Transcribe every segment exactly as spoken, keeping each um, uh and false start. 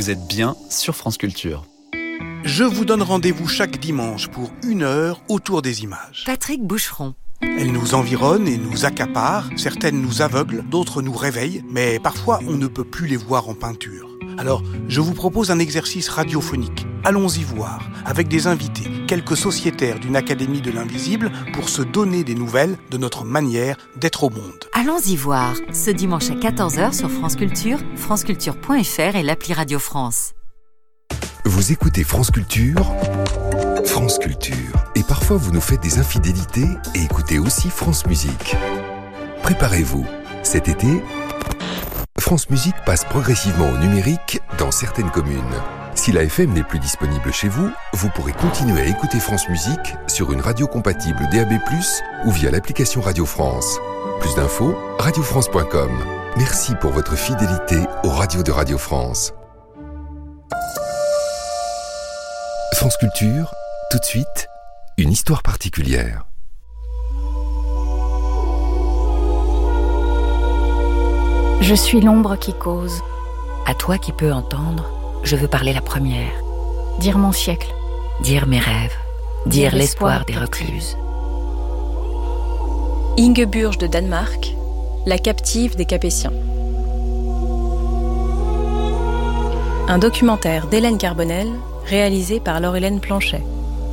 Vous êtes bien sur France Culture. Je vous donne rendez-vous chaque dimanche pour une heure autour des images. Patrick Boucheron. Elles nous environnent et nous accaparent, certaines nous aveuglent, d'autres nous réveillent, mais parfois on ne peut plus les voir en peinture. Alors, je vous propose un exercice radiophonique. Allons-y voir, avec des invités, quelques sociétaires d'une académie de l'invisible, pour se donner des nouvelles de notre manière d'être au monde. Allons-y voir, ce dimanche à quatorze heures sur France Culture, franceculture point f r et l'appli Radio France. Vous écoutez France Culture, France Culture. Et parfois vous nous faites des infidélités et écoutez aussi France Musique. Préparez-vous, cet été, France Musique passe progressivement au numérique dans certaines communes. Si la F M n'est plus disponible chez vous, vous pourrez continuer à écouter France Musique sur une radio compatible D A B plus, ou via l'application Radio France. Plus d'infos, radio france point com. Merci pour votre fidélité aux radios de Radio France. France Culture, tout de suite, une histoire particulière. Je suis l'ombre qui cause. À toi qui peux entendre, je veux parler la première. Dire mon siècle. Dire mes rêves. Dire, dire l'espoir, l'espoir des recluses. Ingeburge de Danemark, la captive des Capétiens. Un documentaire d'Hélène Carbonel, réalisé par Laure-Hélène Planchet.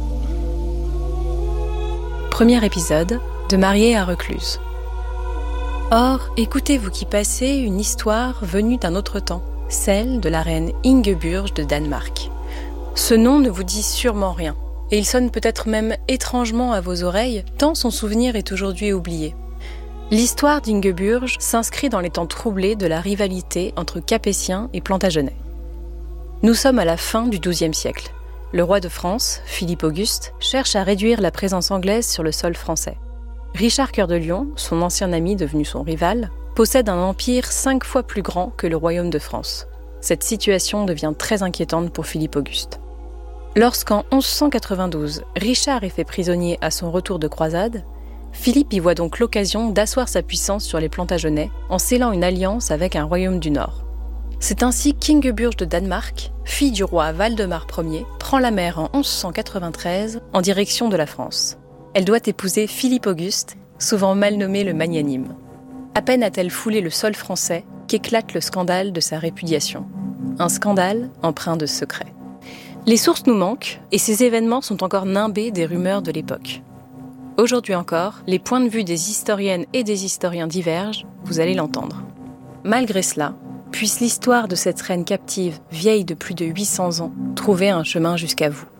Premier épisode, de mariée à recluse. Or, écoutez vous qui passez une histoire venue d'un autre temps, celle de la reine Ingeburge de Danemark. Ce nom ne vous dit sûrement rien, et il sonne peut-être même étrangement à vos oreilles, tant son souvenir est aujourd'hui oublié. L'histoire d'Ingeburge s'inscrit dans les temps troublés de la rivalité entre Capétiens et Plantagenets. Nous sommes à la fin du douzième siècle. Le roi de France, Philippe Auguste, cherche à réduire la présence anglaise sur le sol français. Richard Cœur de Lion, son ancien ami devenu son rival, possède un empire cinq fois plus grand que le royaume de France. Cette situation devient très inquiétante pour Philippe Auguste. Lorsqu'en onze cent quatre-vingt-douze, Richard est fait prisonnier à son retour de croisade, Philippe y voit donc l'occasion d'asseoir sa puissance sur les Plantagenets en scellant une alliance avec un royaume du Nord. C'est ainsi qu'Ingeburge de Danemark, fille du roi Valdemar Ier, prend la mer en onze cent quatre-vingt-treize en direction de la France. Elle doit épouser Philippe Auguste, souvent mal nommé le Magnanime. À peine a-t-elle foulé le sol français qu'éclate le scandale de sa répudiation. Un scandale empreint de secret. Les sources nous manquent et ces événements sont encore nimbés des rumeurs de l'époque. Aujourd'hui encore, les points de vue des historiennes et des historiens divergent, vous allez l'entendre. Malgré cela, puisse l'histoire de cette reine captive, vieille de plus de huit cents ans, trouver un chemin jusqu'à vous.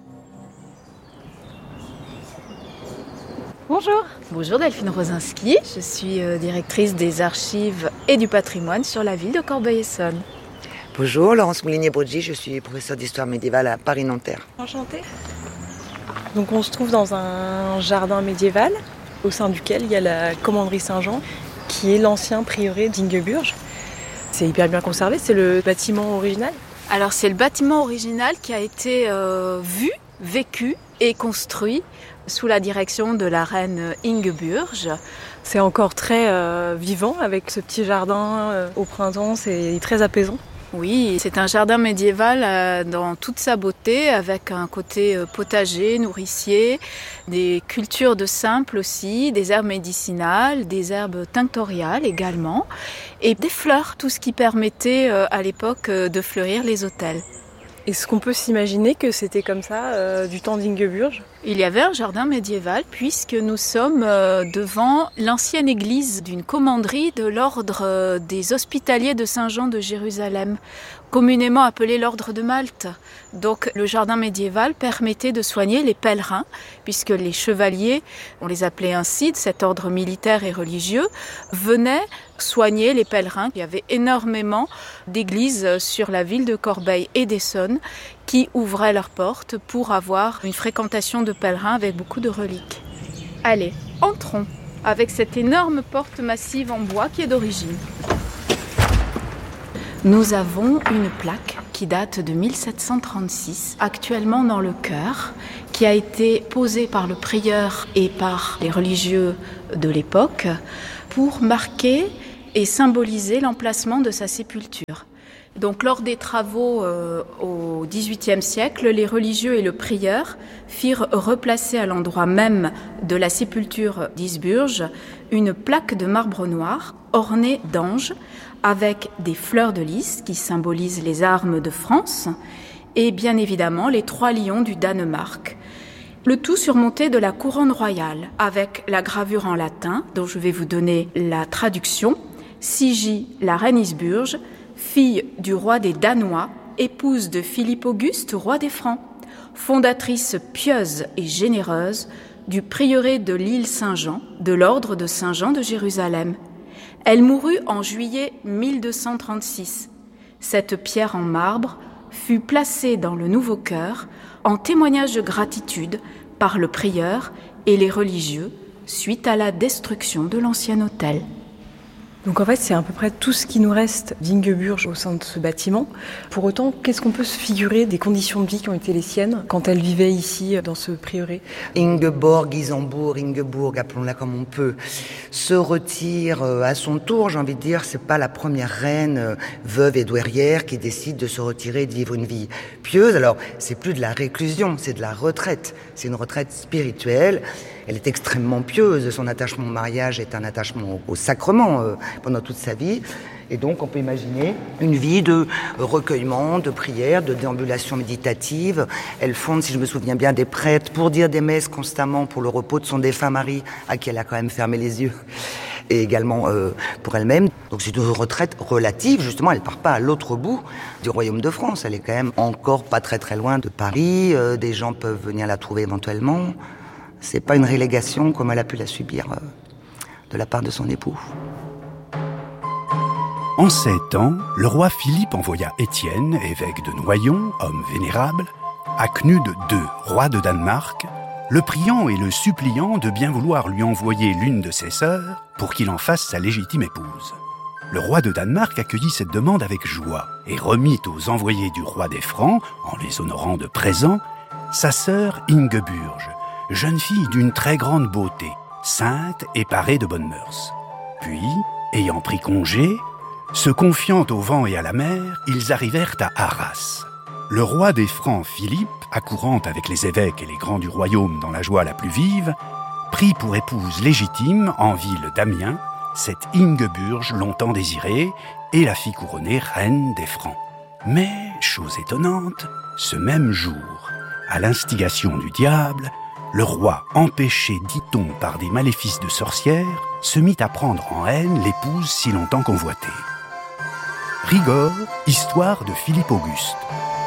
Bonjour. Bonjour Delphine Rosinski, je suis directrice des archives et du patrimoine sur la ville de Corbeil-Essonnes. Bonjour, Laurence Moulinier-Brodji, je suis professeure d'histoire médiévale à Paris-Nanterre. Enchantée. Donc on se trouve dans un jardin médiéval, au sein duquel il y a la commanderie Saint-Jean, qui est l'ancien prieuré d'Ingeburge. C'est hyper bien conservé, c'est le bâtiment original. Alors c'est le bâtiment original qui a été euh, vu, vécu et construit sous la direction de la reine Ingeburge. C'est encore très euh, vivant avec ce petit jardin euh, au printemps, c'est très apaisant. Oui, c'est un jardin médiéval euh, dans toute sa beauté, avec un côté euh, potager, nourricier, des cultures de simples aussi, des herbes médicinales, des herbes tinctoriales également, et des fleurs, tout ce qui permettait euh, à l'époque euh, de fleurir les hôtels. Est-ce qu'on peut s'imaginer que c'était comme ça euh, du temps d'Ingeburge ? Il y avait un jardin médiéval puisque nous sommes euh, devant l'ancienne église d'une commanderie de l'ordre euh, des Hospitaliers de Saint-Jean de Jérusalem, communément appelé l'ordre de Malte. Donc le jardin médiéval permettait de soigner les pèlerins puisque les chevaliers, on les appelait ainsi, de cet ordre militaire et religieux, venaient soigner les pèlerins. Il y avait énormément d'églises sur la ville de Corbeil et d'Essonnes qui ouvraient leurs portes pour avoir une fréquentation de pèlerins avec beaucoup de reliques. Allez, entrons avec cette énorme porte massive en bois qui est d'origine. Nous avons une plaque qui date de mille sept cent trente-six, actuellement dans le chœur, qui a été posée par le prieur et par les religieux de l'époque pour marquer et symboliser l'emplacement de sa sépulture. Donc, lors des travaux euh, au dix-huitième siècle, les religieux et le prieur firent replacer à l'endroit même de la sépulture d'Isburge une plaque de marbre noir ornée d'anges avec des fleurs de lys qui symbolisent les armes de France et bien évidemment les trois lions du Danemark. Le tout surmonté de la couronne royale avec la gravure en latin dont je vais vous donner la traduction. Sigie, la reine Isburge, fille du roi des Danois, épouse de Philippe Auguste, roi des Francs, fondatrice pieuse et généreuse du prieuré de l'île Saint-Jean, de l'ordre de Saint-Jean de Jérusalem. Elle mourut en juillet mille deux cent trente-six. Cette pierre en marbre fut placée dans le nouveau chœur en témoignage de gratitude par le prieur et les religieux suite à la destruction de l'ancien hôtel. Donc en fait, c'est à peu près tout ce qui nous reste d'Ingeburge au sein de ce bâtiment. Pour autant, qu'est-ce qu'on peut se figurer des conditions de vie qui ont été les siennes quand elle vivait ici, dans ce prieuré ? Ingeborg, Isenburg, Ingeborg, appelons-la comme on peut, se retire à son tour, j'ai envie de dire. C'est pas la première reine veuve et douairière qui décide de se retirer et de vivre une vie pieuse. Alors, c'est plus de la réclusion, c'est de la retraite. C'est une retraite spirituelle. Elle est extrêmement pieuse. Son attachement au mariage est un attachement au sacrement euh, pendant toute sa vie. Et donc, on peut imaginer une vie de recueillement, de prière, de déambulation méditative. Elle fonde, si je me souviens bien, des prêtres pour dire des messes constamment pour le repos de son défunt mari, à qui elle a quand même fermé les yeux, et également euh, pour elle-même. Donc c'est une retraite relative, justement, elle part pas à l'autre bout du royaume de France. Elle est quand même encore pas très très loin de Paris. Euh, des gens peuvent venir la trouver éventuellement. C'est pas une relégation comme elle a pu la subir euh, de la part de son époux. En ces temps, le roi Philippe envoya Étienne, évêque de Noyon, homme vénérable, à Knud deux, roi de Danemark, le priant et le suppliant de bien vouloir lui envoyer l'une de ses sœurs pour qu'il en fasse sa légitime épouse. Le roi de Danemark accueillit cette demande avec joie et remit aux envoyés du roi des Francs, en les honorant de présents, sa sœur Ingeburge, jeune fille d'une très grande beauté, sainte et parée de bonnes mœurs. Puis, ayant pris congé, se confiant au vent et à la mer, ils arrivèrent à Arras. Le roi des Francs, Philippe, accourant avec les évêques et les grands du royaume dans la joie la plus vive, prit pour épouse légitime, en ville d'Amiens, cette Ingeburge longtemps désirée, et la fit couronner reine des Francs. Mais, chose étonnante, ce même jour, à l'instigation du diable, le roi, empêché, dit-on, par des maléfices de sorcières, se mit à prendre en haine l'épouse si longtemps convoitée. Rigord, histoire de Philippe Auguste.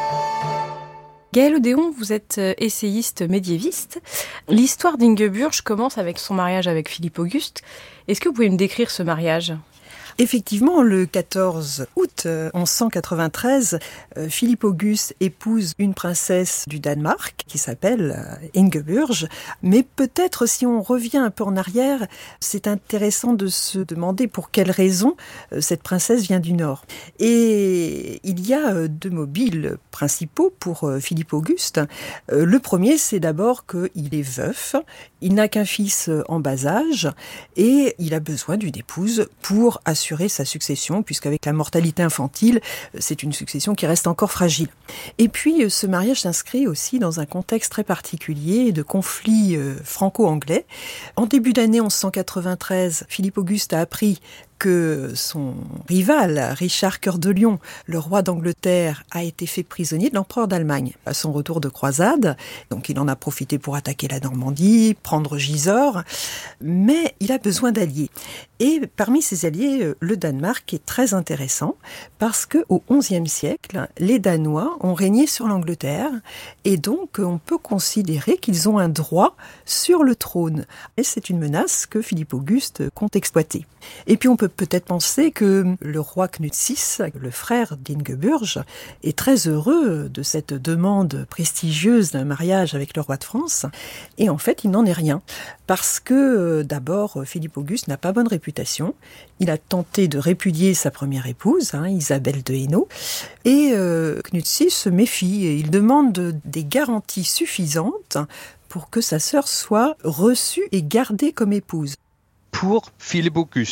Gaël Odéon, vous êtes essayiste médiéviste. L'histoire d'Ingeburge commence avec son mariage avec Philippe Auguste. Est-ce que vous pouvez me décrire ce mariage ? Effectivement, le quatorze août onze cent quatre-vingt-treize, Philippe Auguste épouse une princesse du Danemark qui s'appelle Ingeburge. Mais peut-être, si on revient un peu en arrière, c'est intéressant de se demander pour quelles raisons cette princesse vient du Nord. Et il y a deux mobiles principaux pour Philippe Auguste. Le premier, c'est d'abord qu'il est veuf, il n'a qu'un fils en bas âge et il a besoin d'une épouse pour assurer sa succession, puisqu'avec la mortalité infantile, c'est une succession qui reste encore fragile. Et puis, ce mariage s'inscrit aussi dans un contexte très particulier de conflit franco-anglais. En début d'année onze cent quatre-vingt-treize, Philippe Auguste a appris que son rival, Richard Cœur de Lion, le roi d'Angleterre, a été fait prisonnier de l'empereur d'Allemagne à son retour de croisade. Donc il en a profité pour attaquer la Normandie, prendre Gisors, mais il a besoin d'alliés. Et parmi ces alliés, le Danemark est très intéressant parce qu'au onzième siècle, les Danois ont régné sur l'Angleterre et donc on peut considérer qu'ils ont un droit sur le trône. Et c'est une menace que Philippe Auguste compte exploiter. Et puis on peut peut-être penser que le roi Knud six, le frère d'Ingeburge, est très heureux de cette demande prestigieuse d'un mariage avec le roi de France. Et en fait, il n'en est rien. Parce que d'abord, Philippe Auguste n'a pas bonne réputation. Il a tenté de répudier sa première épouse, hein, Isabelle de Hainaut. Et euh, Knud six se méfie et il demande des garanties suffisantes pour que sa sœur soit reçue et gardée comme épouse. Pour Philippe Auguste,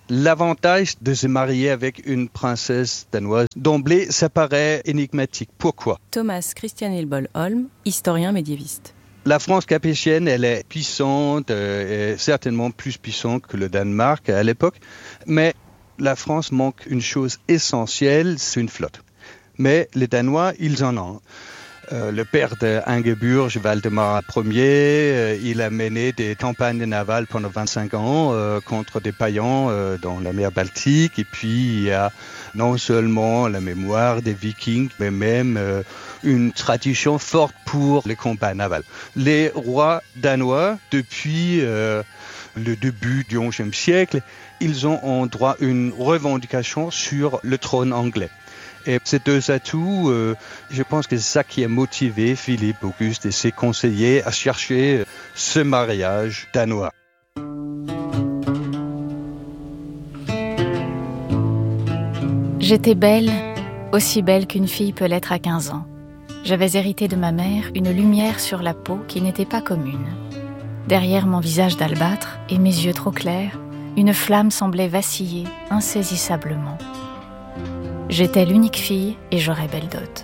L'avantage de se marier avec une princesse danoise, d'emblée, ça paraît énigmatique. Pourquoi ? Thomas Christian Hilbol Holm, historien médiéviste. La France capétienne, elle est puissante, euh, est certainement plus puissante que le Danemark à l'époque, mais la France manque une chose essentielle, c'est une flotte. Mais les Danois, ils en ont. Euh, le père d'Ingeburg, Valdemar Ier, euh, il a mené des campagnes navales pendant vingt-cinq ans euh, contre des païens euh, dans la mer Baltique. Et puis, il y a non seulement la mémoire des Vikings, mais même euh, une tradition forte pour les combats navals. Les rois danois, depuis euh, le début du onzième siècle, ils ont en droit une revendication sur le trône anglais. Et ces deux atouts, euh, je pense que c'est ça qui a motivé Philippe Auguste et ses conseillers à chercher ce mariage danois. J'étais belle, aussi belle qu'une fille peut l'être à quinze ans. J'avais hérité de ma mère une lumière sur la peau qui n'était pas commune. Derrière mon visage d'albâtre et mes yeux trop clairs, une flamme semblait vaciller insaisissablement. J'étais l'unique fille et j'aurais belle dot.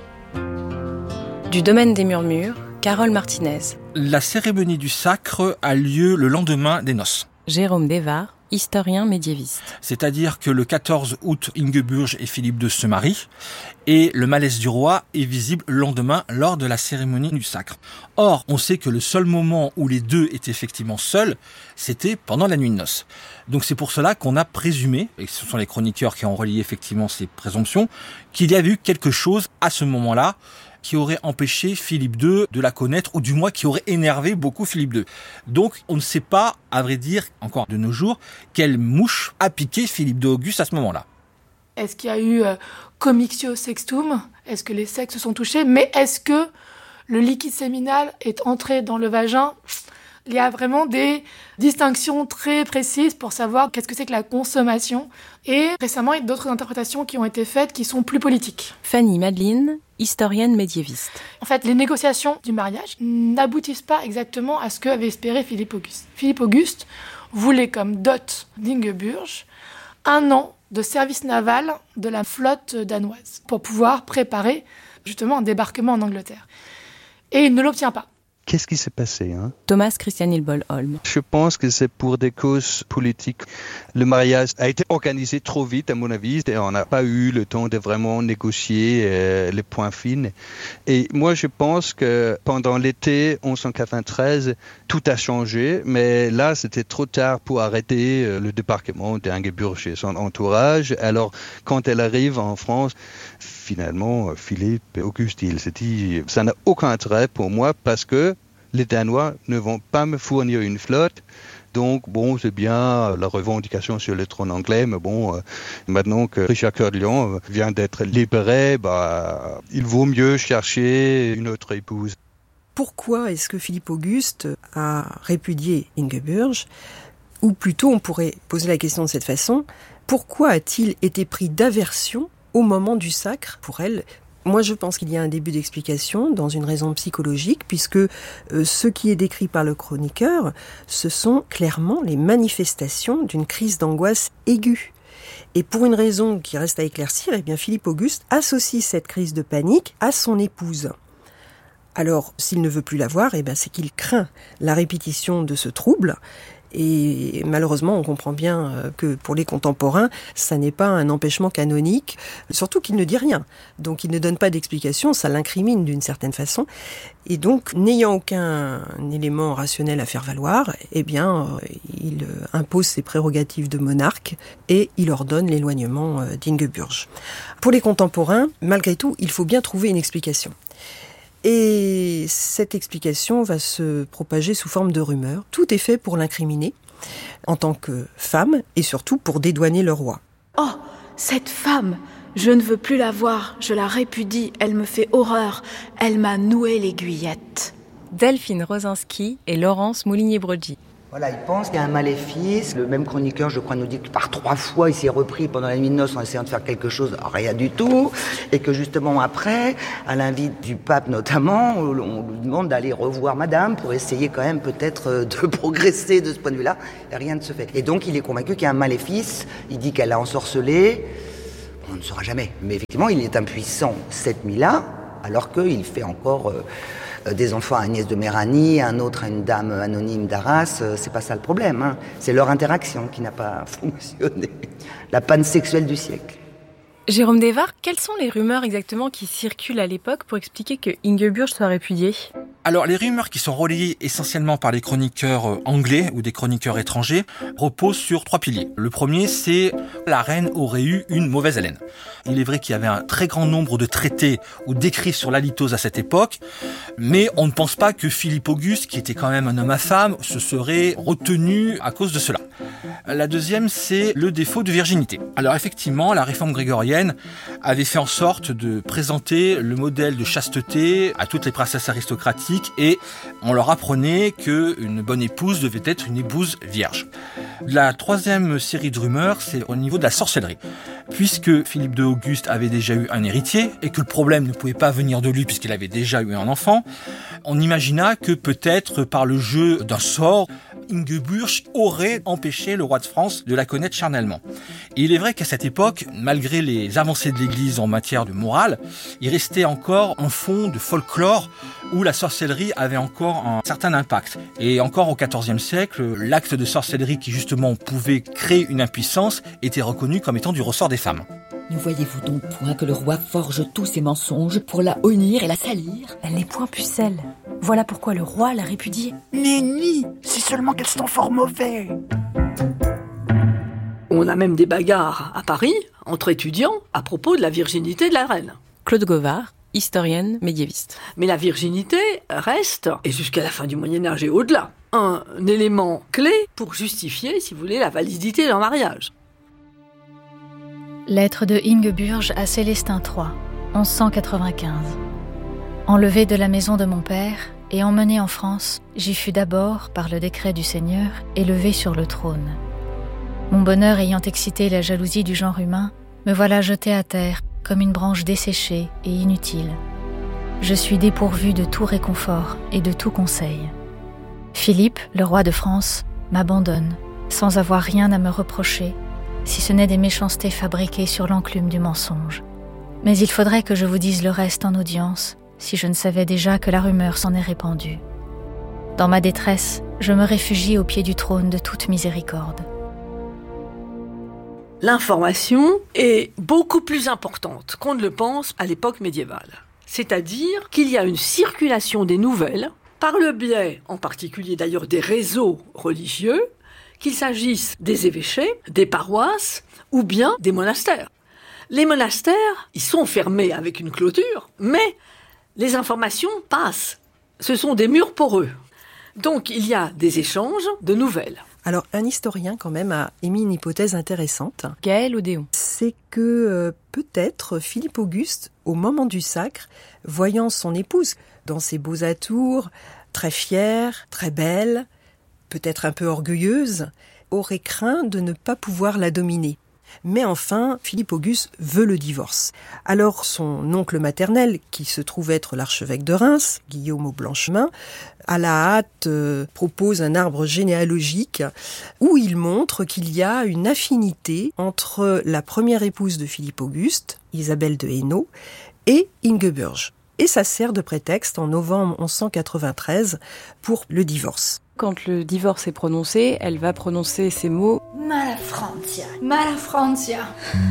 Du domaine des murmures, Carole Martinez. La cérémonie du sacre a lieu le lendemain des noces. Jérôme Desvar, historien médiéviste. C'est-à-dire que le quatorze août, Ingeburg et Philippe deux se marient et le malaise du roi est visible le lendemain lors de la cérémonie du sacre. Or, on sait que le seul moment où les deux étaient effectivement seuls, c'était pendant la nuit de noces. Donc c'est pour cela qu'on a présumé, et ce sont les chroniqueurs qui ont relié effectivement ces présomptions, qu'il y avait eu quelque chose à ce moment-là qui aurait empêché Philippe deux de la connaître, ou du moins qui aurait énervé beaucoup Philippe deux. Donc on ne sait pas, à vrai dire, encore de nos jours, quelle mouche a piqué Philippe deux Auguste à ce moment-là. Est-ce qu'il y a eu euh, commixtio sextum ? Est-ce que les sexes se sont touchés ? Mais est-ce que le liquide séminal est entré dans le vagin ? Il y a vraiment des distinctions très précises pour savoir qu'est-ce que c'est que la consommation. Et récemment, il y a d'autres interprétations qui ont été faites qui sont plus politiques. Fanny Madeline, historienne médiéviste. En fait, les négociations du mariage n'aboutissent pas exactement à ce qu'avait espéré Philippe Auguste. Philippe Auguste voulait comme dot d'Ingeburg un an de service naval de la flotte danoise pour pouvoir préparer justement un débarquement en Angleterre. Et il ne l'obtient pas. Qu'est-ce qui s'est passé hein Thomas Christian Hilbol Holm. Je pense que c'est pour des causes politiques. Le mariage a été organisé trop vite, à mon avis, et on n'a pas eu le temps de vraiment négocier euh, les points fins. Et moi, je pense que pendant l'été onze cent quatre-vingt-treize, tout a changé, mais là, c'était trop tard pour arrêter euh, le débarquement d'Ingeburg et son entourage. Alors, quand elle arrive en France, finalement, Philippe Auguste, il s'est dit, ça n'a aucun intérêt pour moi parce que les Danois ne vont pas me fournir une flotte. Donc, bon, c'est bien la revendication sur le trône anglais, mais bon, euh, maintenant que Richard Cœur de Lion vient d'être libéré, bah, il vaut mieux chercher une autre épouse. Pourquoi est-ce que Philippe Auguste a répudié Ingeburg ? Ou plutôt, on pourrait poser la question de cette façon, pourquoi a-t-il été pris d'aversion au moment du sacre pour elle ? Moi, je pense qu'il y a un début d'explication dans une raison psychologique, puisque euh, ce qui est décrit par le chroniqueur, ce sont clairement les manifestations d'une crise d'angoisse aiguë. Et pour une raison qui reste à éclaircir, eh bien, Philippe Auguste associe cette crise de panique à son épouse. Alors, s'il ne veut plus la voir, eh bien, c'est qu'il craint la répétition de ce trouble. Et malheureusement, on comprend bien que pour les contemporains, ça n'est pas un empêchement canonique, surtout qu'il ne dit rien. Donc il ne donne pas d'explication, ça l'incrimine d'une certaine façon. Et donc, n'ayant aucun élément rationnel à faire valoir, eh bien, il impose ses prérogatives de monarque et il ordonne l'éloignement d'Ingeburg. Pour les contemporains, malgré tout, il faut bien trouver une explication. Et cette explication va se propager sous forme de rumeurs. Tout est fait pour l'incriminer en tant que femme et surtout pour dédouaner le roi. Oh, cette femme, je ne veux plus la voir, je la répudie, elle me fait horreur, elle m'a noué l'aiguillette. Delphine Rosinski et Laurence Mouligny-Broggi. Voilà, il pense qu'il y a un maléfice. Le même chroniqueur, je crois, nous dit que par trois fois, il s'est repris pendant la nuit de noces en essayant de faire quelque chose, rien du tout. Et que justement après, à l'invite du pape notamment, on lui demande d'aller revoir madame pour essayer quand même peut-être de progresser de ce point de vue-là. Et rien ne se fait. Et donc, il est convaincu qu'il y a un maléfice. Il dit qu'elle l'a ensorcelé. On ne saura jamais. Mais effectivement, il est impuissant cette nuit-là, alors qu'il fait encore... Euh, des enfants à Agnès de Méranie, un autre à une dame anonyme d'Arras, c'est pas ça le problème, hein. C'est leur interaction qui n'a pas fonctionné. La panne sexuelle du siècle. Jérôme Desvars, quelles sont les rumeurs exactement qui circulent à l'époque pour expliquer que Ingeburg soit répudiée ? Alors, les rumeurs qui sont relayées essentiellement par les chroniqueurs anglais ou des chroniqueurs étrangers reposent sur trois piliers. Le premier, c'est la reine aurait eu une mauvaise haleine. Il est vrai qu'il y avait un très grand nombre de traités ou d'écrits sur l'halitose à cette époque, mais on ne pense pas que Philippe Auguste, qui était quand même un homme à femme, se serait retenu à cause de cela. La deuxième, c'est le défaut de virginité. Alors effectivement, la réforme grégorienne avait fait en sorte de présenter le modèle de chasteté à toutes les princesses aristocratiques et on leur apprenait qu'une bonne épouse devait être une épouse vierge. La troisième série de rumeurs, c'est au niveau de la sorcellerie. Puisque Philippe de Auguste avait déjà eu un héritier et que le problème ne pouvait pas venir de lui puisqu'il avait déjà eu un enfant, on imagina que peut-être par le jeu d'un sort, Ingeburg aurait empêché le roi de France de la connaître charnellement. Et il est vrai qu'à cette époque, malgré les avancées de l'Église en matière de morale, il restait encore un fond de folklore où la sorcellerie avait encore un certain impact. Et encore au quatorzième siècle, l'acte de sorcellerie qui justement pouvait créer une impuissance était reconnu comme étant du ressort des femmes. Ne voyez-vous donc point que le roi forge tous ses mensonges pour la honnir et la salir ? Elle n'est point pucelle. Voilà pourquoi le roi l'a répudiée. Nenni, c'est seulement qu'elles sont fort mauvais. On a même des bagarres à Paris, entre étudiants, à propos de la virginité de la reine. Claude Gauvard, historienne médiéviste. Mais la virginité reste, et jusqu'à la fin du Moyen-Âge et au-delà, un élément clé pour justifier, si vous voulez, la validité d'un mariage. Lettre de Ingeburg à Célestin trois, onze cent quatre-vingt-quinze. Enlevé de la maison de mon père et emmené en France, j'y fus d'abord, par le décret du Seigneur, élevé sur le trône. Mon bonheur ayant excité la jalousie du genre humain, me voilà jeté à terre comme une branche desséchée et inutile. Je suis dépourvu de tout réconfort et de tout conseil. Philippe, le roi de France, m'abandonne, sans avoir rien à me reprocher, si ce n'est des méchancetés fabriquées sur l'enclume du mensonge. Mais il faudrait que je vous dise le reste en audience, si je ne savais déjà que la rumeur s'en est répandue. Dans ma détresse, je me réfugie au pied du trône de toute miséricorde. L'information est beaucoup plus importante qu'on ne le pense à l'époque médiévale. C'est-à-dire qu'il y a une circulation des nouvelles, par le biais, en particulier d'ailleurs des réseaux religieux, qu'il s'agisse des évêchés, des paroisses ou bien des monastères. Les monastères, ils sont fermés avec une clôture, mais les informations passent. Ce sont des murs poreux. Donc il y a des échanges de nouvelles. Alors, un historien, quand même, a émis une hypothèse intéressante. Gaël Odéon. C'est que, euh, peut-être, Philippe Auguste, au moment du sacre, voyant son épouse dans ses beaux atours, très fière, très belle, peut-être un peu orgueilleuse, aurait craint de ne pas pouvoir la dominer. Mais enfin, Philippe Auguste veut le divorce. Alors son oncle maternel, qui se trouve être l'archevêque de Reims, Guillaume au Blanchemin, à la hâte euh, propose un arbre généalogique où il montre qu'il y a une affinité entre la première épouse de Philippe Auguste, Isabelle de Hainaut, et Ingeburg. Et ça sert de prétexte en novembre onze cent quatre-vingt-treize pour le divorce. Quand le divorce est prononcé, elle va prononcer ces mots « Malafrantia, Malafrantia,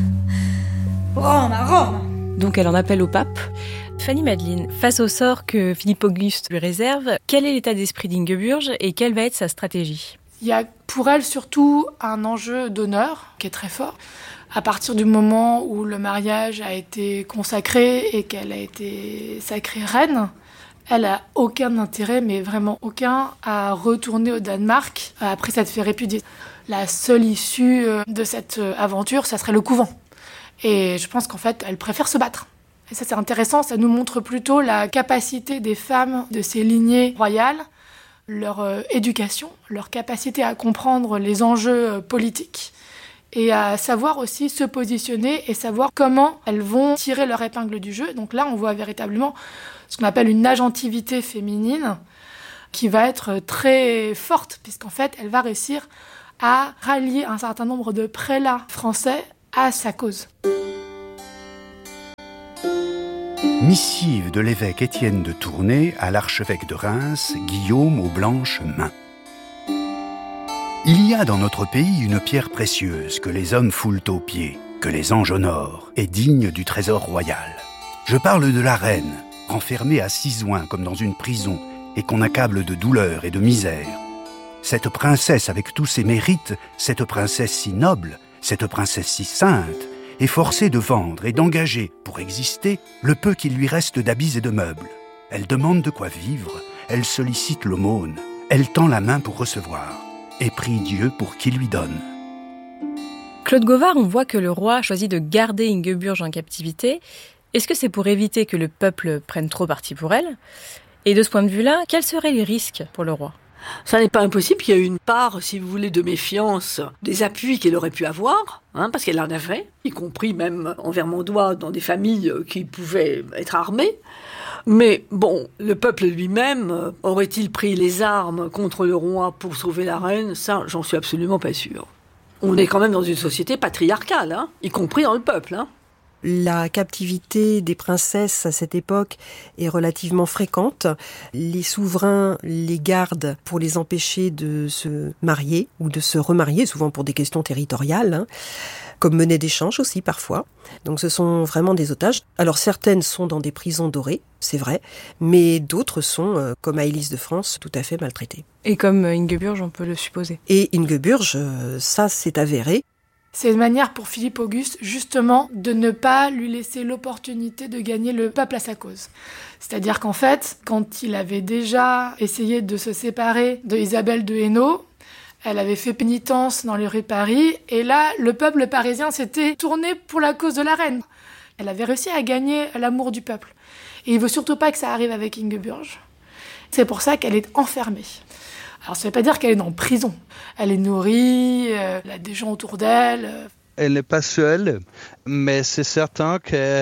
Roma, Roma ». Donc elle en appelle au pape. Fanny Madeline, face au sort que Philippe Auguste lui réserve, quel est l'état d'esprit d'Ingeburg et quelle va être sa stratégie ? Il y a pour elle surtout un enjeu d'honneur qui est très fort. À partir du moment où le mariage a été consacré et qu'elle a été sacrée reine, elle a aucun intérêt, mais vraiment aucun, à retourner au Danemark après s'être fait répudier. La seule issue de cette aventure, ça serait le couvent. Et je pense qu'en fait, elle préfère se battre. Et ça, c'est intéressant, ça nous montre plutôt la capacité des femmes de ces lignées royales leur euh, éducation, leur capacité à comprendre les enjeux euh, politiques et à savoir aussi se positionner et savoir comment elles vont tirer leur épingle du jeu. Donc là, on voit véritablement ce qu'on appelle une agentivité féminine qui va être très forte, puisqu'en fait, elle va réussir à rallier un certain nombre de prélats français à sa cause. Missive de l'évêque Étienne de Tournai à l'archevêque de Reims, Guillaume aux blanches mains. Il y a dans notre pays une pierre précieuse que les hommes foulent aux pieds, que les anges honorent, et digne du trésor royal. Je parle de la reine, enfermée à Cisoing comme dans une prison, et qu'on accable de douleur et de misère. Cette princesse avec tous ses mérites, cette princesse si noble, cette princesse si sainte, est forcée de vendre et d'engager, pour exister, le peu qu'il lui reste d'habits et de meubles. Elle demande de quoi vivre, elle sollicite l'aumône, elle tend la main pour recevoir, et prie Dieu pour qu'il lui donne. Claude Gauvard, on voit que le roi choisit de garder Ingeburge en captivité. Est-ce que c'est pour éviter que le peuple prenne trop parti pour elle ? Et de ce point de vue-là, quels seraient les risques pour le roi ? Ça n'est pas impossible qu'il y ait une part, si vous voulez, de méfiance des appuis qu'elle aurait pu avoir, hein, parce qu'elle en avait, y compris même en Vermandois, dans des familles qui pouvaient être armées. Mais bon, le peuple lui-même, aurait-il pris les armes contre le roi pour sauver la reine ? Ça, j'en suis absolument pas sûr. On est quand même dans une société patriarcale, hein, y compris dans le peuple, hein. La captivité des princesses à cette époque est relativement fréquente. Les souverains les gardent pour les empêcher de se marier ou de se remarier, souvent pour des questions territoriales, hein, comme monnaie d'échange aussi parfois. Donc ce sont vraiment des otages. Alors certaines sont dans des prisons dorées, c'est vrai, mais d'autres sont, comme à Élise de France, tout à fait maltraitées. Et comme Ingeburge, on peut le supposer. Et Ingeburge, ça c'est avéré. C'est une manière pour Philippe Auguste, justement, de ne pas lui laisser l'opportunité de gagner le peuple à sa cause. C'est-à-dire qu'en fait, quand il avait déjà essayé de se séparer de Isabelle de Hainaut, elle avait fait pénitence dans les rues de Paris, et là, le peuple parisien s'était tourné pour la cause de la reine. Elle avait réussi à gagner l'amour du peuple. Et il veut surtout pas que ça arrive avec Ingeburge. C'est pour ça qu'elle est enfermée. Alors, ça ne veut pas dire qu'elle est en prison. Elle est nourrie, euh, elle a des gens autour d'elle. Euh. Elle n'est pas seule, mais c'est certain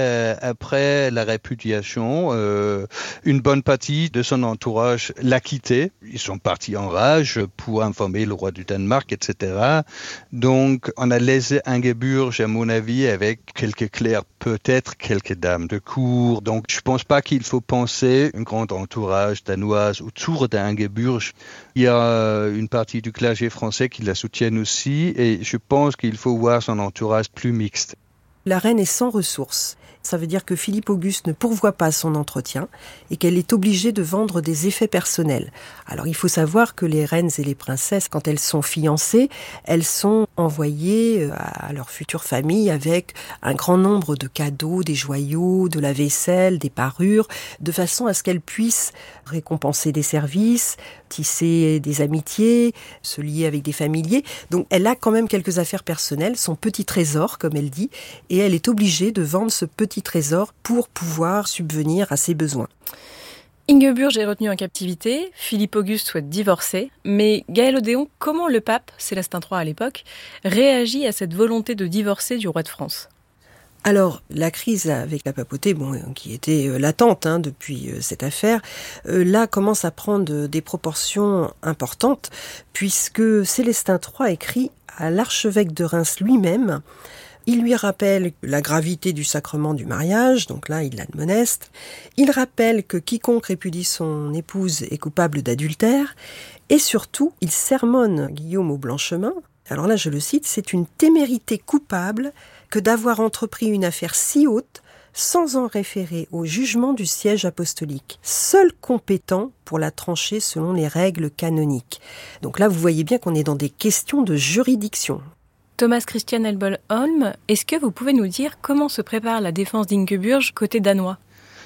qu'après la répudiation, euh, une bonne partie de son entourage l'a quittée. Ils sont partis en rage pour informer le roi du Danemark, et cetera. Donc, on a laissé Ingeburge, à mon avis, avec quelques clercs, peut-être quelques dames de cour. Donc, je ne pense pas qu'il faut penser un grand entourage danois autour d'Ingeburge. Il y a une partie du clergé français qui la soutiennent aussi, et je pense qu'il faut voir son entourage plus mixte. La reine est sans ressources. Ça veut dire que Philippe Auguste ne pourvoit pas son entretien et qu'elle est obligée de vendre des effets personnels. Alors il faut savoir que les reines et les princesses, quand elles sont fiancées, elles sont envoyées à leur future famille avec un grand nombre de cadeaux, des joyaux, de la vaisselle, des parures, de façon à ce qu'elles puissent récompenser des services, tisser des amitiés, se lier avec des familiers. Donc elle a quand même quelques affaires personnelles, son petit trésor, comme elle dit, et elle est obligée de vendre ce petit trésor pour pouvoir subvenir à ses besoins. Ingeburge est retenue en captivité, Philippe Auguste souhaite divorcer, mais Gaël Odéon, comment le pape, Célestin trois à l'époque, réagit à cette volonté de divorcer du roi de France ? Alors, la crise avec la papauté, bon, qui était euh, latente hein, depuis euh, cette affaire, euh, là commence à prendre des proportions importantes, puisque Célestin trois écrit à l'archevêque de Reims lui-même. Il lui rappelle la gravité du sacrement du mariage, donc là il l'admoneste. Il rappelle que quiconque répudie son épouse est coupable d'adultère, et surtout il sermonne Guillaume aux blanches mains. Alors là je le cite, c'est une témérité coupable que d'avoir entrepris une affaire si haute sans en référer au jugement du siège apostolique, seul compétent pour la trancher selon les règles canoniques. Donc là vous voyez bien qu'on est dans des questions de juridiction. Thomas Christian Elbol-Holm, est-ce que vous pouvez nous dire comment se prépare la défense d'Ingeburge côté danois ?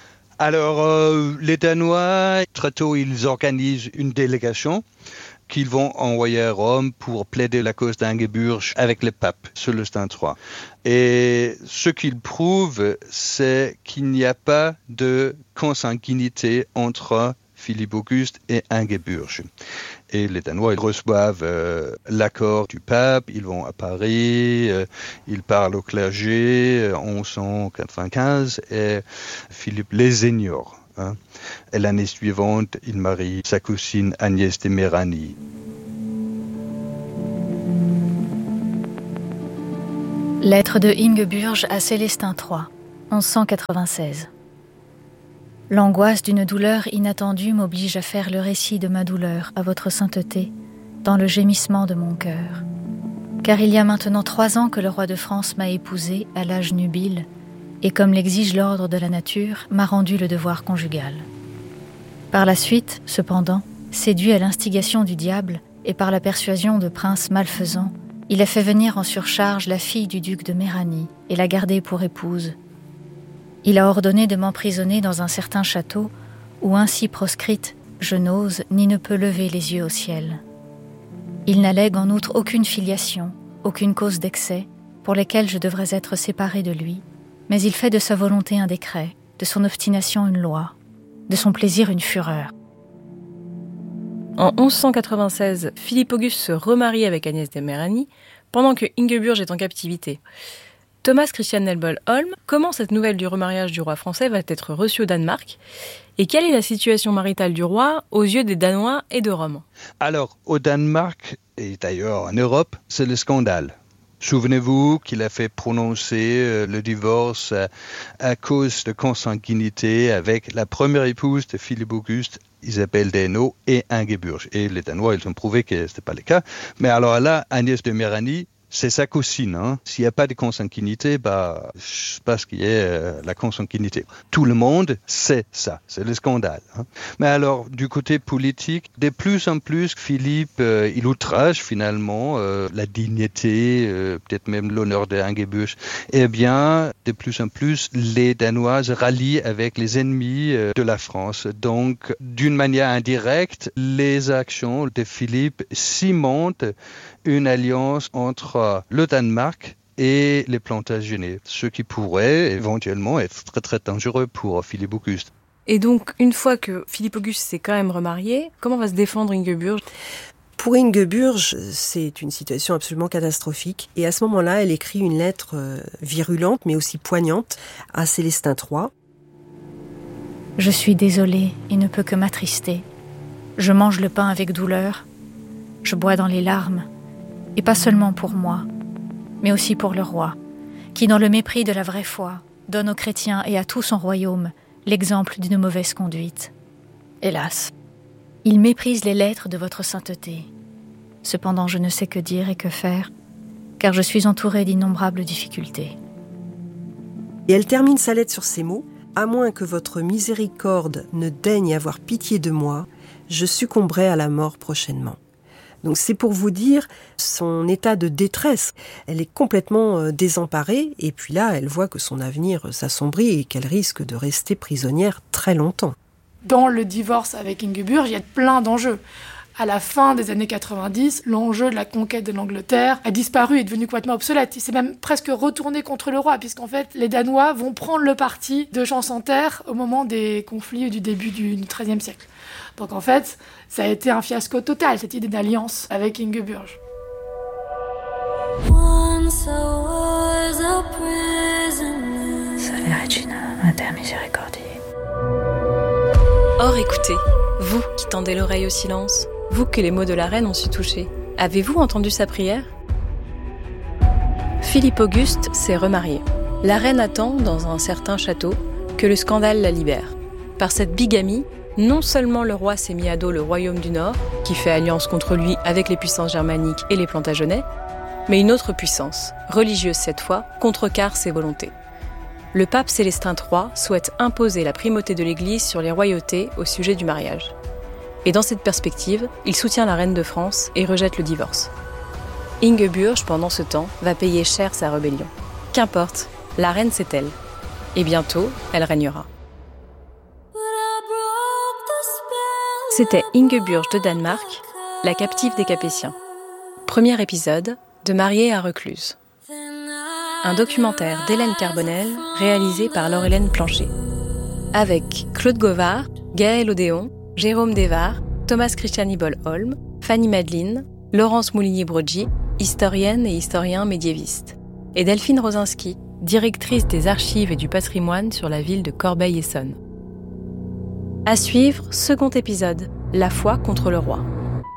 Alors, euh, les Danois, très tôt, ils organisent une délégation qu'ils vont envoyer à Rome pour plaider la cause d'Ingeburge avec le pape, Célestin trois. Et ce qu'ils prouvent, c'est qu'il n'y a pas de consanguinité entre Philippe Auguste et Ingeburg. Et les Danois, ils reçoivent euh, l'accord du pape, ils vont à Paris, euh, ils parlent au clergé euh, en onze cent quatre-vingt-quinze et Philippe les ignore. Hein. Et l'année suivante, il marie sa cousine Agnès de Méranie. Lettre de Ingeburg à Célestin trois, onze cent quatre-vingt-seize. L'angoisse d'une douleur inattendue m'oblige à faire le récit de ma douleur à votre sainteté, dans le gémissement de mon cœur. Car il y a maintenant trois ans que le roi de France m'a épousée à l'âge nubile, et comme l'exige l'ordre de la nature, m'a rendu le devoir conjugal. Par la suite, cependant, séduit à l'instigation du diable et par la persuasion de princes malfaisants, il a fait venir en surcharge la fille du duc de Méranie et l'a gardée pour épouse. Il a ordonné de m'emprisonner dans un certain château où, ainsi proscrite, je n'ose ni ne peux lever les yeux au ciel. Il n'allègue en outre aucune filiation, aucune cause d'excès, pour lesquelles je devrais être séparée de lui, mais il fait de sa volonté un décret, de son obstination une loi, de son plaisir une fureur. En onze cent quatre-vingt-seize, Philippe Auguste se remarie avec Agnès de Méranie, pendant que Ingeburg est en captivité. Thomas Christian Nelbold Holm, comment cette nouvelle du remariage du roi français va être reçue au Danemark ? Et quelle est la situation maritale du roi aux yeux des Danois et de Rome ? Alors, au Danemark, et d'ailleurs en Europe, c'est le scandale. Souvenez-vous qu'il a fait prononcer euh, le divorce à, à cause de consanguinité avec la première épouse de Philippe Auguste, Isabelle d'Hainaut et Ingeburg. Et les Danois, ils ont prouvé que ce n'était pas le cas. Mais alors là, Agnès de Méranie, c'est sa cousine. Hein. S'il n'y a pas de consanguinité, bah, je sais pas ce qui est euh, la consanguinité. Tout le monde sait ça. C'est le scandale. Hein. Mais alors, du côté politique, de plus en plus, Philippe, euh, il outrage finalement euh, la dignité, euh, peut-être même l'honneur de Ingeburg. Eh bien, de plus en plus, les Danois rallient avec les ennemis euh, de la France. Donc, d'une manière indirecte, les actions de Philippe cimentent une alliance entre le Danemark et les Plantagenets, ce qui pourrait éventuellement être très très dangereux pour Philippe Auguste. Et donc, une fois que Philippe Auguste s'est quand même remarié, comment va se défendre Ingeburg ? Pour Ingeburg, c'est une situation absolument catastrophique. Et à ce moment-là, elle écrit une lettre virulente, mais aussi poignante, à Célestin trois. Je suis désolée et ne peux que m'attrister. Je mange le pain avec douleur. Je bois dans les larmes. Et pas seulement pour moi, mais aussi pour le roi, qui, dans le mépris de la vraie foi, donne aux chrétiens et à tout son royaume l'exemple d'une mauvaise conduite. Hélas, il méprise les lettres de votre sainteté. Cependant, je ne sais que dire et que faire, car je suis entourée d'innombrables difficultés. Et elle termine sa lettre sur ces mots. « À moins que votre miséricorde ne daigne avoir pitié de moi, je succomberai à la mort prochainement. » Donc c'est pour vous dire son état de détresse. Elle est complètement désemparée et puis là, elle voit que son avenir s'assombrit et qu'elle risque de rester prisonnière très longtemps. Dans le divorce avec Ingeburg, il y a plein d'enjeux. À la fin des années quatre-vingt-dix, l'enjeu de la conquête de l'Angleterre a disparu, est devenu complètement obsolète. Il s'est même presque retourné contre le roi, puisqu'en fait, les Danois vont prendre le parti de Champsanter au moment des conflits du début du treizième siècle. Donc en fait, ça a été un fiasco total, cette idée d'alliance avec Ingeburg. Salve Regina, Mater Misericordiae. Or écoutez, vous qui tendez l'oreille au silence, vous que les mots de la reine ont su toucher, avez-vous entendu sa prière ? Philippe Auguste s'est remarié. La reine attend, dans un certain château, que le scandale la libère. Par cette bigamie, non seulement le roi s'est mis à dos le royaume du Nord, qui fait alliance contre lui avec les puissances germaniques et les Plantagenets, mais une autre puissance, religieuse cette fois, contrecarre ses volontés. Le pape Célestin trois souhaite imposer la primauté de l'Église sur les royautés au sujet du mariage. Et dans cette perspective, il soutient la reine de France et rejette le divorce. Ingeburg, pendant ce temps, va payer cher sa rébellion. Qu'importe, la reine c'est elle. Et bientôt, elle régnera. C'était Ingeburg de Danemark, la captive des Capétiens. Premier épisode de Mariée à Recluse. Un documentaire d'Hélène Carbonel réalisé par Laure-Hélène Plancher. Avec Claude Gauvard, Gaël Odéon, Jérôme Desvars, Thomas Christiani Boll-Holm, Fanny Madeline, Laurence Mouligny-Broggi, historienne et historien médiéviste, et Delphine Rosinski, directrice des archives et du patrimoine sur la ville de Corbeil-Essonnes. À suivre, second épisode, La foi contre le roi.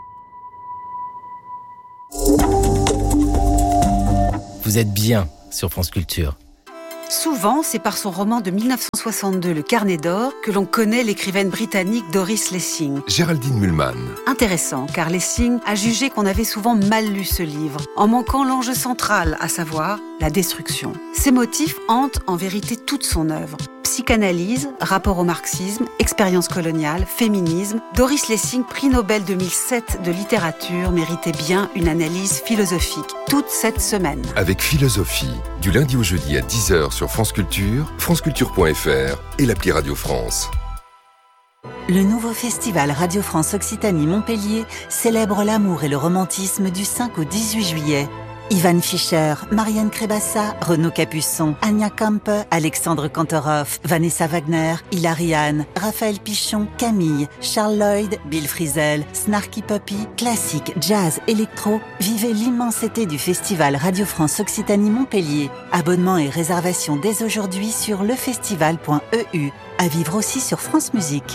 Vous êtes bien sur France Culture. Souvent, c'est par son roman de dix-neuf cent soixante-deux, Le Carnet d'or, que l'on connaît l'écrivaine britannique Doris Lessing. Géraldine Mühlmann. Intéressant, car Lessing a jugé qu'on avait souvent mal lu ce livre, en manquant l'enjeu central, à savoir la destruction. Ces motifs hantent en vérité toute son œuvre. Psychanalyse, rapport au marxisme, expérience coloniale, féminisme, Doris Lessing, prix Nobel deux mille sept de littérature, méritait bien une analyse philosophique, toute cette semaine. Avec Philosophie, du lundi au jeudi à dix heures sur France Culture, franceculture point f r et l'appli Radio France. Le nouveau festival Radio France Occitanie Montpellier célèbre l'amour et le romantisme du cinq au dix-huit juillet. Ivan Fischer, Marianne Crébassa, Renaud Capuçon, Anya Kampe, Alexandre Kantorov, Vanessa Wagner, Hilary Hahn, Raphaël Pichon, Camille, Charles Lloyd, Bill Frisell, Snarky Puppy, classique, jazz, électro. Vivez l'immensité du festival Radio France Occitanie Montpellier. Abonnement et réservation dès aujourd'hui sur lefestival point e u. À vivre aussi sur France Musique.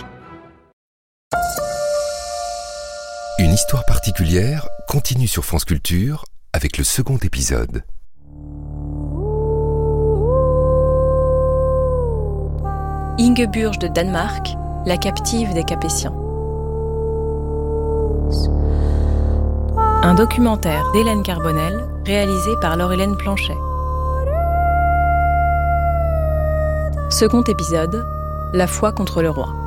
Une histoire particulière continue sur France Culture avec le second épisode. Ingeburge de Danemark, la captive des Capétiens. Un documentaire d'Hélène Carbonel, réalisé par Laure-Hélène Planchet. Second épisode, La foi contre le roi.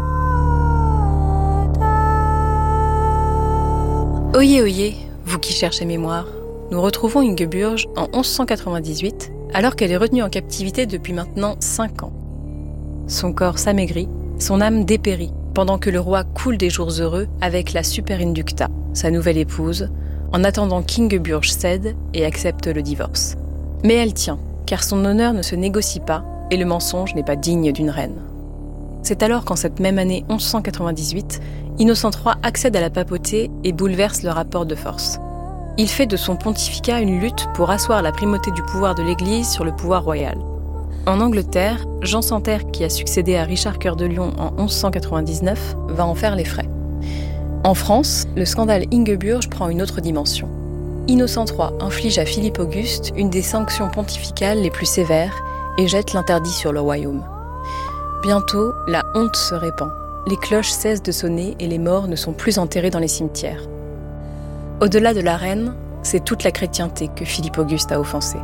Oyez, oyez, vous qui cherchez mémoire. Nous retrouvons Ingeburge en onze cent quatre-vingt-dix-huit, alors qu'elle est retenue en captivité depuis maintenant cinq ans. Son corps s'amaigrit, son âme dépérit, pendant que le roi coule des jours heureux avec la Superinducta, sa nouvelle épouse, en attendant qu'Ingeburge cède et accepte le divorce. Mais elle tient, car son honneur ne se négocie pas et le mensonge n'est pas digne d'une reine. C'est alors qu'en cette même année onze cent quatre-vingt-dix-huit, Innocent trois accède à la papauté et bouleverse le rapport de force. Il fait de son pontificat une lutte pour asseoir la primauté du pouvoir de l'Église sur le pouvoir royal. En Angleterre, Jean Santerre, qui a succédé à Richard Cœur de Lion en onze cent quatre-vingt-dix-neuf, va en faire les frais. En France, le scandale Ingeburge prend une autre dimension. Innocent trois inflige à Philippe Auguste une des sanctions pontificales les plus sévères et jette l'interdit sur le royaume. Bientôt, la honte se répand. Les cloches cessent de sonner et les morts ne sont plus enterrés dans les cimetières. Au-delà de la reine, c'est toute la chrétienté que Philippe Auguste a offensée.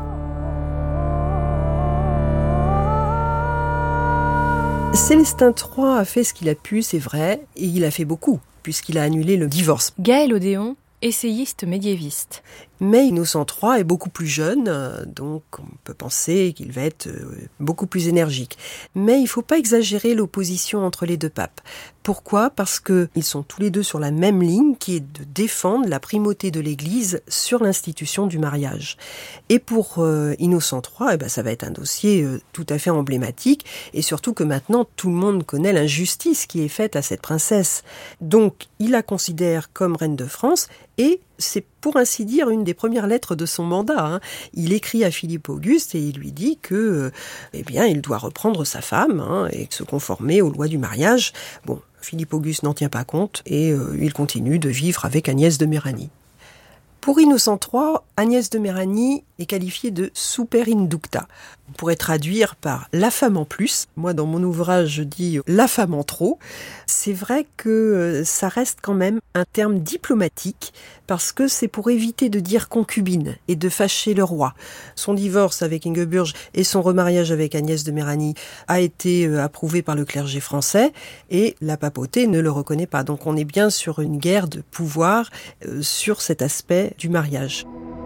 Célestin trois a fait ce qu'il a pu, c'est vrai, et il a fait beaucoup, puisqu'il a annulé le divorce. Gaël Odéon, essayiste médiéviste. Mais Innocent trois est beaucoup plus jeune, donc on peut penser qu'il va être beaucoup plus énergique. Mais il ne faut pas exagérer l'opposition entre les deux papes. Pourquoi ? Parce qu'ils sont tous les deux sur la même ligne, qui est de défendre la primauté de l'Église sur l'institution du mariage. Et pour euh, Innocent trois, eh ben, ça va être un dossier euh, tout à fait emblématique, et surtout que maintenant tout le monde connaît l'injustice qui est faite à cette princesse. Donc il la considère comme reine de France, et c'est pour ainsi dire une des premières lettres de son mandat. Hein. Il écrit à Philippe Auguste et il lui dit que, euh, eh bien, il doit reprendre sa femme hein, et se conformer aux lois du mariage. Bon, Philippe Auguste n'en tient pas compte et euh, il continue de vivre avec Agnès de Méranie. Pour Innocent trois, Agnès de Méranie est qualifiée de superinducta. On pourrait traduire par la femme en plus. Moi, dans mon ouvrage, je dis la femme en trop. C'est vrai que ça reste quand même un terme diplomatique parce que c'est pour éviter de dire concubine et de fâcher le roi. Son divorce avec Ingeburge et son remariage avec Agnès de Méranie a été approuvé par le clergé français et la papauté ne le reconnaît pas. Donc on est bien sur une guerre de pouvoir sur cet aspect du mariage.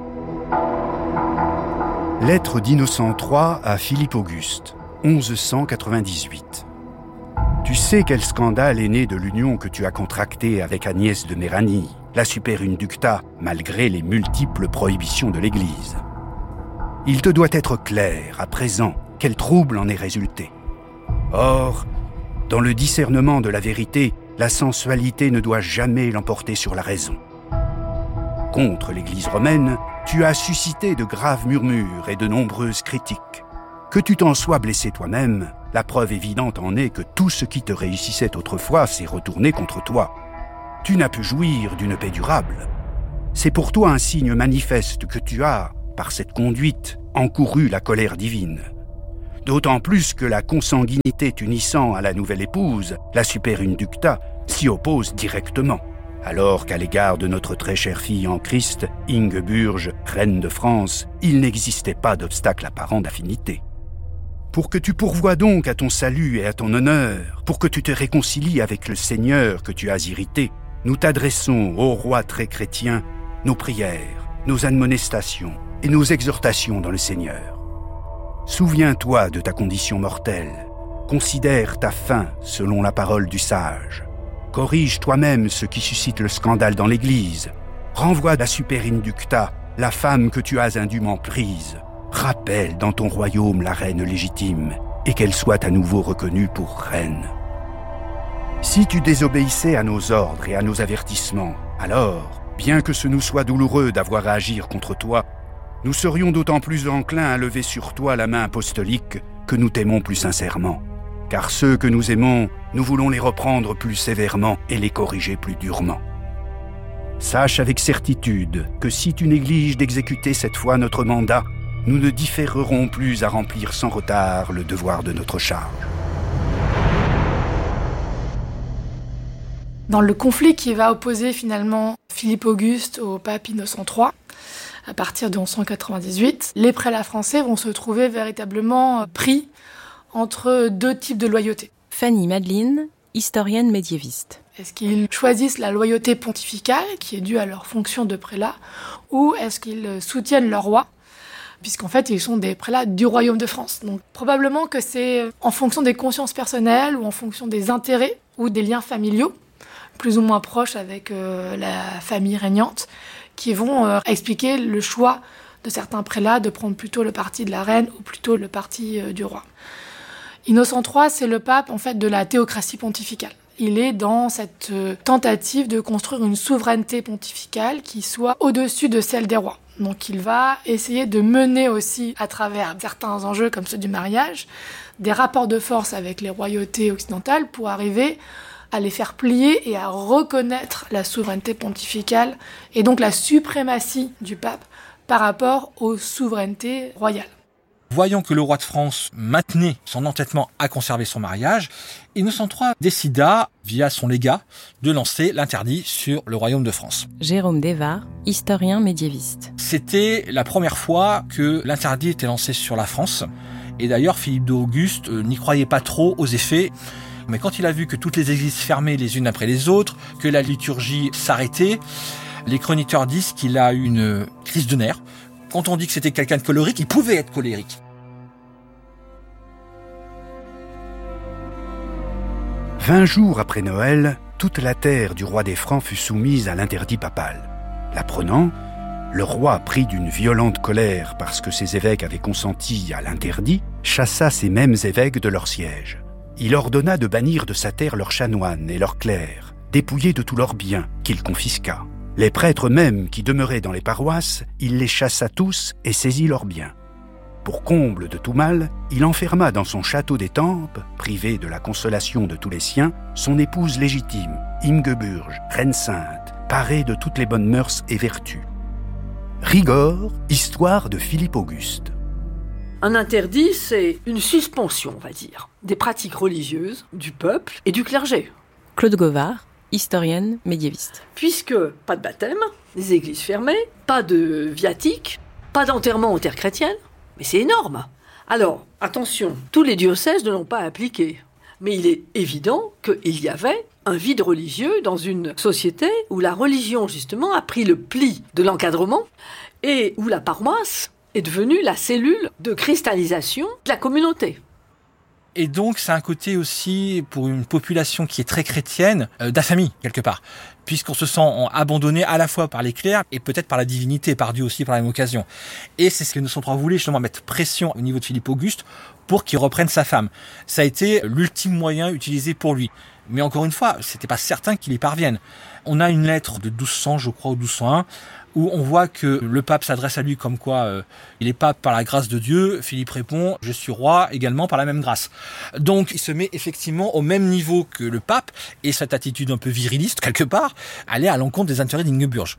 Lettre d'Innocent trois à Philippe Auguste, onze cent quatre-vingt-dix-huit. Tu sais quel scandale est né de l'union que tu as contractée avec Agnès de Méranie, la superinducta, malgré les multiples prohibitions de l'Église. Il te doit être clair, à présent, quel trouble en est résulté. Or, dans le discernement de la vérité, la sensualité ne doit jamais l'emporter sur la raison. Contre l'Église romaine, tu as suscité de graves murmures et de nombreuses critiques. Que tu t'en sois blessé toi-même, la preuve évidente en est que tout ce qui te réussissait autrefois s'est retourné contre toi. Tu n'as pu jouir d'une paix durable. C'est pour toi un signe manifeste que tu as, par cette conduite, encouru la colère divine. D'autant plus que la consanguinité t'unissant à la nouvelle épouse, la super-inducta, s'y oppose directement, alors qu'à l'égard de notre très chère fille en Christ, Ingeburge, reine de France, il n'existait pas d'obstacle apparent d'affinité. Pour que tu pourvoies donc à ton salut et à ton honneur, pour que tu te réconcilies avec le Seigneur que tu as irrité, nous t'adressons, ô roi très chrétien, nos prières, nos admonestations et nos exhortations dans le Seigneur. Souviens-toi de ta condition mortelle, considère ta fin selon la parole du sage, corrige toi-même ce qui suscite le scandale dans l'Église, renvoie la super-inducta, la femme que tu as indûment prise, rappelle dans ton royaume la reine légitime et qu'elle soit à nouveau reconnue pour reine. Si tu désobéissais à nos ordres et à nos avertissements, alors, bien que ce nous soit douloureux d'avoir à agir contre toi, nous serions d'autant plus enclins à lever sur toi la main apostolique que nous t'aimons plus sincèrement. Car ceux que nous aimons, nous voulons les reprendre plus sévèrement et les corriger plus durement. Sache avec certitude que si tu négliges d'exécuter cette fois notre mandat, nous ne différerons plus à remplir sans retard le devoir de notre charge. Dans le conflit qui va opposer finalement Philippe Auguste au pape Innocent trois, à partir de mille cent quatre-vingt-dix-huit, les prélats français vont se trouver véritablement pris entre deux types de loyauté. Fanny Madeline, historienne médiéviste. Est-ce qu'ils choisissent la loyauté pontificale, qui est due à leur fonction de prélat, ou est-ce qu'ils soutiennent leur roi, puisqu'en fait ils sont des prélats du royaume de France. Donc probablement que c'est en fonction des consciences personnelles ou en fonction des intérêts ou des liens familiaux, plus ou moins proches avec euh, la famille régnante, qui vont euh, expliquer le choix de certains prélats de prendre plutôt le parti de la reine ou plutôt le parti euh, du roi. Innocent trois, c'est le pape en fait de la théocratie pontificale. Il est dans cette euh, tentative de construire une souveraineté pontificale qui soit au-dessus de celle des rois. Donc il va essayer de mener aussi, à travers certains enjeux comme ceux du mariage, des rapports de force avec les royautés occidentales pour arriver à les faire plier et à reconnaître la souveraineté pontificale et donc la suprématie du pape par rapport aux souverainetés royales. Voyant que le roi de France maintenait son entêtement à conserver son mariage, Innocent trois décida, via son légat, de lancer l'interdit sur le royaume de France. Jérôme Desvar, historien médiéviste. C'était la première fois que l'interdit était lancé sur la France. Et d'ailleurs, Philippe d'Auguste n'y croyait pas trop aux effets. Mais quand il a vu que toutes les églises fermaient les unes après les autres, que la liturgie s'arrêtait, les chroniqueurs disent qu'il a eu une crise de nerfs. Quand on dit que c'était quelqu'un de colérique, il pouvait être colérique. Vingt jours après Noël, toute la terre du roi des Francs fut soumise à l'interdit papal. L'apprenant, le roi, pris d'une violente colère parce que ses évêques avaient consenti à l'interdit, chassa ces mêmes évêques de leur siège. Il ordonna de bannir de sa terre leurs chanoines et leurs clercs, dépouillés de tous leurs biens, qu'il confisqua. Les prêtres mêmes qui demeuraient dans les paroisses, il les chassa tous et saisit leurs biens. Pour comble de tout mal, il enferma dans son château d'Étampes, privé de la consolation de tous les siens, son épouse légitime, Ingeburge, reine sainte, parée de toutes les bonnes mœurs et vertus. Rigord, histoire de Philippe Auguste. Un interdit, c'est une suspension, on va dire, des pratiques religieuses du peuple et du clergé. Claude Govard, historienne médiéviste. Puisque pas de baptême, les églises fermées, pas de viatique, pas d'enterrement aux terres chrétiennes, mais c'est énorme. Alors, attention, tous les diocèses ne l'ont pas appliqué. Mais il est évident qu'il y avait un vide religieux dans une société où la religion, justement, a pris le pli de l'encadrement et où la paroisse est devenue la cellule de cristallisation de la communauté. Et donc, c'est un côté aussi, pour une population qui est très chrétienne, euh, d'affamie, quelque part. Puisqu'on se sent abandonné à la fois par les clercs et peut-être par la divinité, par Dieu aussi, par la même occasion. Et c'est ce que Innocent trois voulait, justement, mettre pression au niveau de Philippe Auguste pour qu'il reprenne sa femme. Ça a été l'ultime moyen utilisé pour lui. Mais encore une fois, c'était pas certain qu'il y parvienne. On a une lettre de douze cents, je crois, ou douze cent un, où on voit que le pape s'adresse à lui comme quoi euh, il est pape par la grâce de Dieu. Philippe répond « Je suis roi également par la même grâce ». Donc il se met effectivement au même niveau que le pape, et cette attitude un peu viriliste, quelque part, allait à l'encontre des intérêts d'Ingeburg.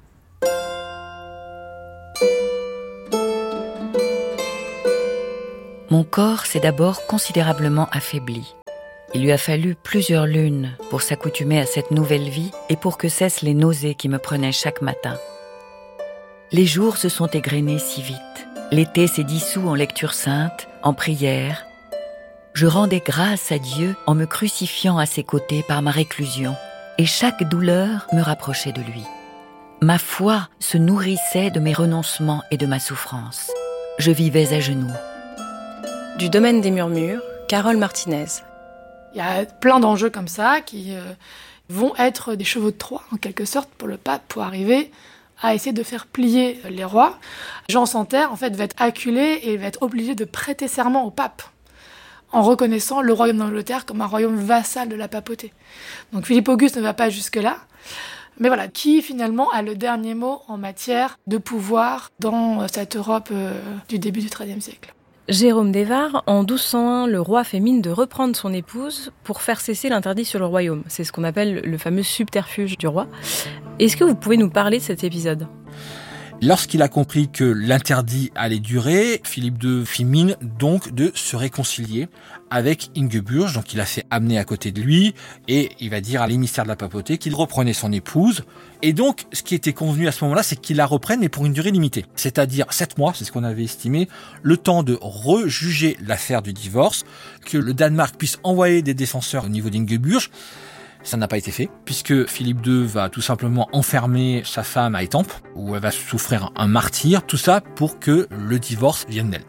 Mon corps s'est d'abord considérablement affaibli. Il lui a fallu plusieurs lunes pour s'accoutumer à cette nouvelle vie et pour que cessent les nausées qui me prenaient chaque matin. Les jours se sont égrenés si vite. L'été s'est dissous en lecture sainte, en prière. Je rendais grâce à Dieu en me crucifiant à ses côtés par ma réclusion, et chaque douleur me rapprochait de lui. Ma foi se nourrissait de mes renoncements et de ma souffrance. Je vivais à genoux. Du domaine des murmures, Carole Martinez. Il y a plein d'enjeux comme ça qui euh, vont être des chevaux de Troie, en quelque sorte, pour le pape, pour arriver à essayer de faire plier les rois. Jean sans Terre, en fait, va être acculé et va être obligé de prêter serment au pape, en reconnaissant le royaume d'Angleterre comme un royaume vassal de la papauté. Donc Philippe Auguste ne va pas jusque-là, mais voilà, qui finalement a le dernier mot en matière de pouvoir dans cette Europe euh, du début du treizième siècle. Jérôme d'Évar, en douze cent un, le roi fait mine de reprendre son épouse pour faire cesser l'interdit sur le royaume. C'est ce qu'on appelle le fameux subterfuge du roi. Est-ce que vous pouvez nous parler de cet épisode ? Lorsqu'il a compris que l'interdit allait durer, Philippe deux fit mine donc de se réconcilier avec Ingeburg. Donc il a fait amener à côté de lui et il va dire à l'émissaire de la papauté qu'il reprenait son épouse. Et donc ce qui était convenu à ce moment-là, c'est qu'il la reprenne mais pour une durée limitée. C'est-à-dire sept mois, c'est ce qu'on avait estimé, le temps de rejuger l'affaire du divorce, que le Danemark puisse envoyer des défenseurs au niveau d'Ingeburg. Ça n'a pas été fait, puisque Philippe deux va tout simplement enfermer sa femme à Étampes, où elle va souffrir un martyre, tout ça pour que le divorce vienne d'elle.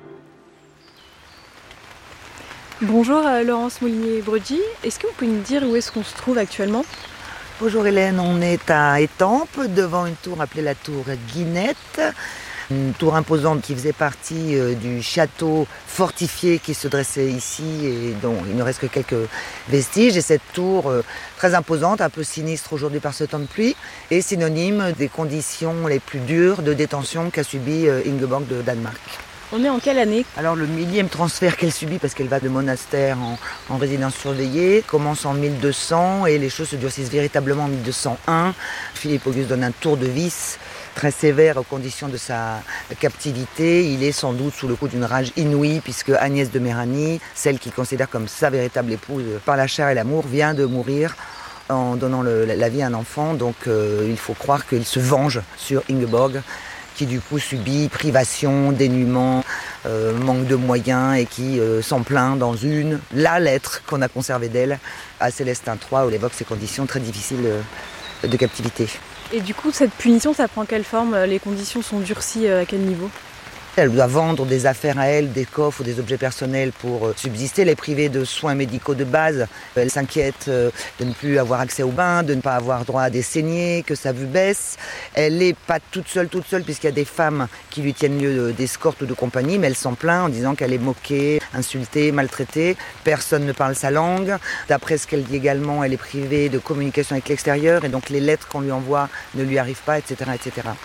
Bonjour euh, Laurence Moulinier-Bruggy, est-ce que vous pouvez nous dire où est-ce qu'on se trouve actuellement ? Bonjour Hélène, on est à Étampes, devant une tour appelée la tour Guinette. Une tour imposante qui faisait partie euh, du château fortifié qui se dressait ici et dont il ne reste que quelques vestiges. Et cette tour euh, très imposante, un peu sinistre aujourd'hui par ce temps de pluie, est synonyme des conditions les plus dures de détention qu'a subi euh, Ingeborg de Danemark. On est en quelle année ? Alors le millième transfert qu'elle subit, parce qu'elle va de monastère en, en résidence surveillée, commence en mille deux cents et les choses se durcissent véritablement en mille deux cent un. Philippe Auguste donne un tour de vis très sévère aux conditions de sa captivité. Il est sans doute sous le coup d'une rage inouïe puisque Agnès de Méranie, celle qu'il considère comme sa véritable épouse par la chair et l'amour, vient de mourir en donnant le, la vie à un enfant. Donc euh, il faut croire qu'il se venge sur Ingeborg qui du coup subit privation, dénuement, euh, manque de moyens et qui euh, s'en plaint dans une, la lettre qu'on a conservée d'elle à Célestin trois où elle évoque ces conditions très difficiles euh, de captivité. Et du coup, cette punition, ça prend quelle forme ? Les conditions sont durcies à quel niveau ? Elle doit vendre des affaires à elle, des coffres ou des objets personnels pour subsister, elle est privée de soins médicaux de base. Elle s'inquiète de ne plus avoir accès au bain, de ne pas avoir droit à des saignées, que sa vue baisse. Elle n'est pas toute seule, toute seule, puisqu'il y a des femmes qui lui tiennent lieu d'escorte ou de compagnie, mais elle s'en plaint en disant qu'elle est moquée, insultée, maltraitée. Personne ne parle sa langue. D'après ce qu'elle dit également, elle est privée de communication avec l'extérieur et donc les lettres qu'on lui envoie ne lui arrivent pas, et cetera, et cetera.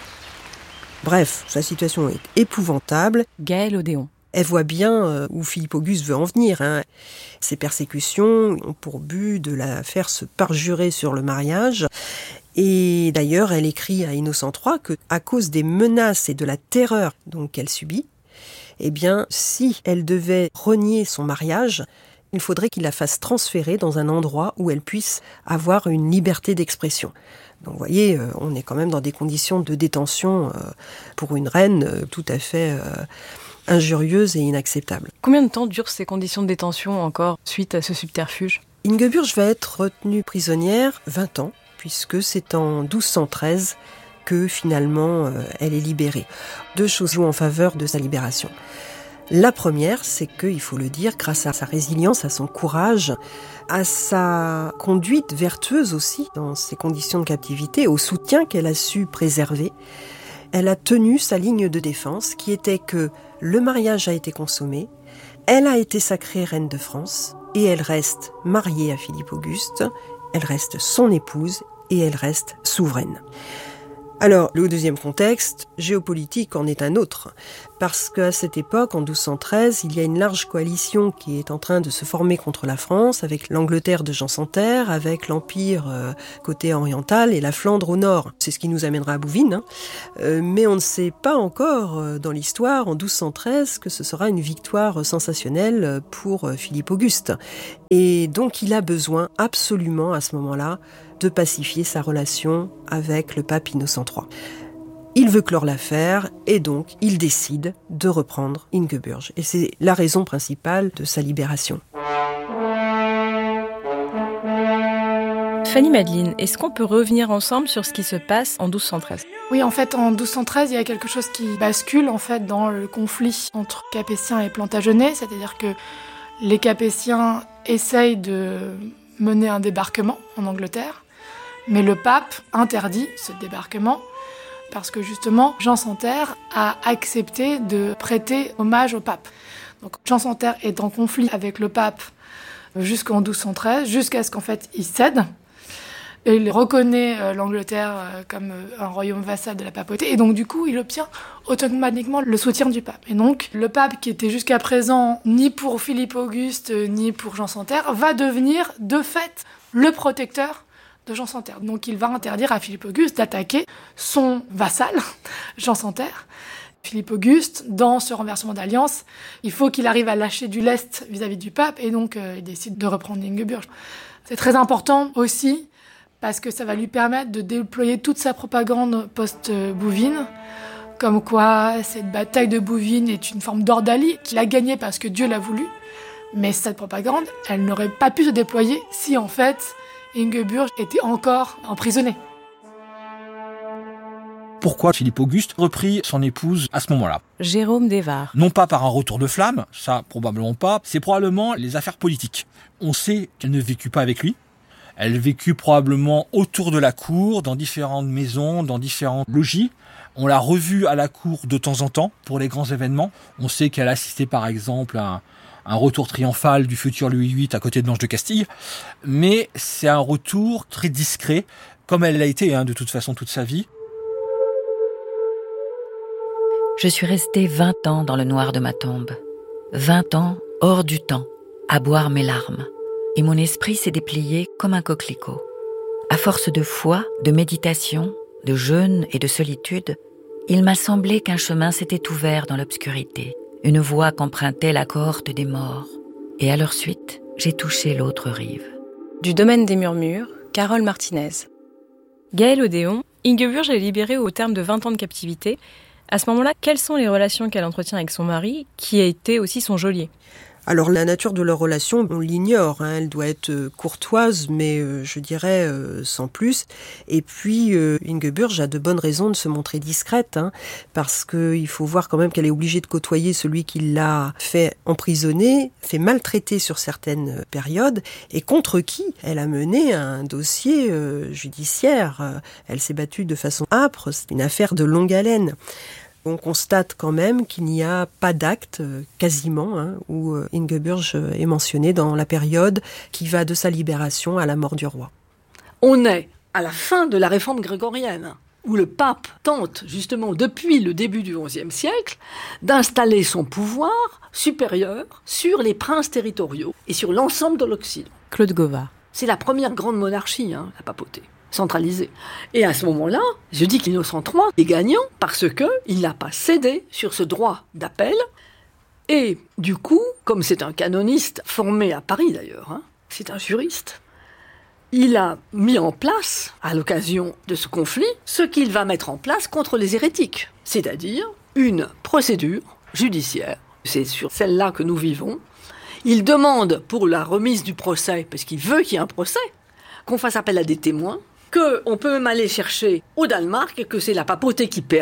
Bref, sa situation est épouvantable. Gaëlle Odéon. Elle voit bien où Philippe Auguste veut en venir. Hein. Ces persécutions ont pour but de la faire se parjurer sur le mariage. Et d'ailleurs, elle écrit à Innocent trois que, à cause des menaces et de la terreur donc qu'elle subit, eh bien, si elle devait renier son mariage, il faudrait qu'il la fasse transférer dans un endroit où elle puisse avoir une liberté d'expression. Donc vous voyez, on est quand même dans des conditions de détention pour une reine tout à fait injurieuses et inacceptables. Combien de temps durent ces conditions de détention encore suite à ce subterfuge ? Ingeburg va être retenue prisonnière vingt ans, puisque c'est en douze cent treize que finalement elle est libérée. Deux choses jouent en faveur de sa libération. La première, c'est que, il faut le dire, grâce à sa résilience, à son courage, à sa conduite vertueuse aussi dans ces conditions de captivité, au soutien qu'elle a su préserver, elle a tenu sa ligne de défense qui était que le mariage a été consommé, elle a été sacrée reine de France et elle reste mariée à Philippe Auguste, elle reste son épouse et elle reste souveraine. Alors, le deuxième contexte géopolitique en est un autre, parce qu'à cette époque, en douze cent treize, il y a une large coalition qui est en train de se former contre la France, avec l'Angleterre de Jean sans Terre, avec l'Empire euh, côté oriental et la Flandre au nord. C'est ce qui nous amènera à Bouvines, hein. euh, mais on ne sait pas encore euh, dans l'histoire, en douze cent treize, que ce sera une victoire sensationnelle pour euh, Philippe Auguste. Et donc, il a besoin absolument, à ce moment-là, de pacifier sa relation avec le pape Innocent trois. Il veut clore l'affaire et donc il décide de reprendre Ingeburg. Et c'est la raison principale de sa libération. Fanny Madeline, est-ce qu'on peut revenir ensemble sur ce qui se passe en douze cent treize ? Oui, en fait, en douze cent treize, il y a quelque chose qui bascule en fait dans le conflit entre Capétiens et Plantagenêt, c'est-à-dire que les Capétiens essayent de mener un débarquement en Angleterre, mais le pape interdit ce débarquement parce que justement, Jean sans Terre a accepté de prêter hommage au pape. Donc Jean sans Terre est en conflit avec le pape jusqu'en douze cent treize, jusqu'à ce qu'en fait il cède. Et il reconnaît l'Angleterre comme un royaume vassal de la papauté, et donc du coup il obtient automatiquement le soutien du pape. Et donc le pape, qui était jusqu'à présent ni pour Philippe Auguste ni pour Jean sans Terre, va devenir de fait le protecteur de Jean sans Terre. Donc il va interdire à Philippe Auguste d'attaquer son vassal, Jean sans Terre. Philippe Auguste, dans ce renversement d'alliance, il faut qu'il arrive à lâcher du lest vis-à-vis du pape, et donc euh, il décide de reprendre Ingeburg. C'est très important aussi, parce que ça va lui permettre de déployer toute sa propagande post-Bouvines, comme quoi cette bataille de Bouvines est une forme d'ordalie qu'il a gagnée parce que Dieu l'a voulu, mais cette propagande, elle n'aurait pas pu se déployer si en fait Ingeburg était encore emprisonnée. Pourquoi Philippe Auguste reprit son épouse à ce moment-là ? Jérôme Desvars. Non pas par un retour de flamme, ça probablement pas, c'est probablement les affaires politiques. On sait qu'elle ne vécut pas avec lui. Elle vécut probablement autour de la cour, dans différentes maisons, dans différents logis. On l'a revue à la cour de temps en temps pour les grands événements. On sait qu'elle assistait par exemple à un, un retour triomphal du futur Louis huit à côté de l'Ange de Castille. Mais c'est un retour très discret, comme elle l'a été hein, de toute façon toute sa vie. Je suis restée vingt ans dans le noir de ma tombe. Vingt ans hors du temps, à boire mes larmes. Et mon esprit s'est déplié comme un coquelicot. À force de foi, de méditation, de jeûne et de solitude, il m'a semblé qu'un chemin s'était ouvert dans l'obscurité, une voie qu'empruntait la cohorte des morts. Et à leur suite, j'ai touché l'autre rive. Du domaine des murmures, Carole Martinez. Gaëlle Odéon, Ingeburg est libérée au terme de vingt ans de captivité. À ce moment-là, quelles sont les relations qu'elle entretient avec son mari, qui a été aussi son geôlier ? Alors la nature de leur relation, on l'ignore, hein. Elle doit être courtoise, mais euh, je dirais euh, sans plus. Et puis euh, Ingeburg a de bonnes raisons de se montrer discrète, hein, parce qu'il faut voir quand même qu'elle est obligée de côtoyer celui qui l'a fait emprisonner, fait maltraiter sur certaines périodes, et contre qui elle a mené un dossier euh, judiciaire. Elle s'est battue de façon âpre, c'est une affaire de longue haleine. On constate quand même qu'il n'y a pas d'acte, euh, quasiment, hein, où euh, Ingeburg est mentionnée dans la période qui va de sa libération à la mort du roi. On est à la fin de la réforme grégorienne, où le pape tente, justement, depuis le début du onzième siècle, d'installer son pouvoir supérieur sur les princes territoriaux et sur l'ensemble de l'Occident. Claude Gauvard. C'est la première grande monarchie, hein, la papauté. Centralisé. Et à ce moment-là, je dis qu'Innocent trois est gagnant parce qu'il n'a pas cédé sur ce droit d'appel. Et du coup, comme c'est un canoniste formé à Paris d'ailleurs, hein, c'est un juriste, il a mis en place, à l'occasion de ce conflit, ce qu'il va mettre en place contre les hérétiques, c'est-à-dire une procédure judiciaire. C'est sur celle-là que nous vivons. Il demande pour la remise du procès, parce qu'il veut qu'il y ait un procès, qu'on fasse appel à des témoins, qu'on peut même aller chercher au Danemark et que c'est la papauté qui paiera,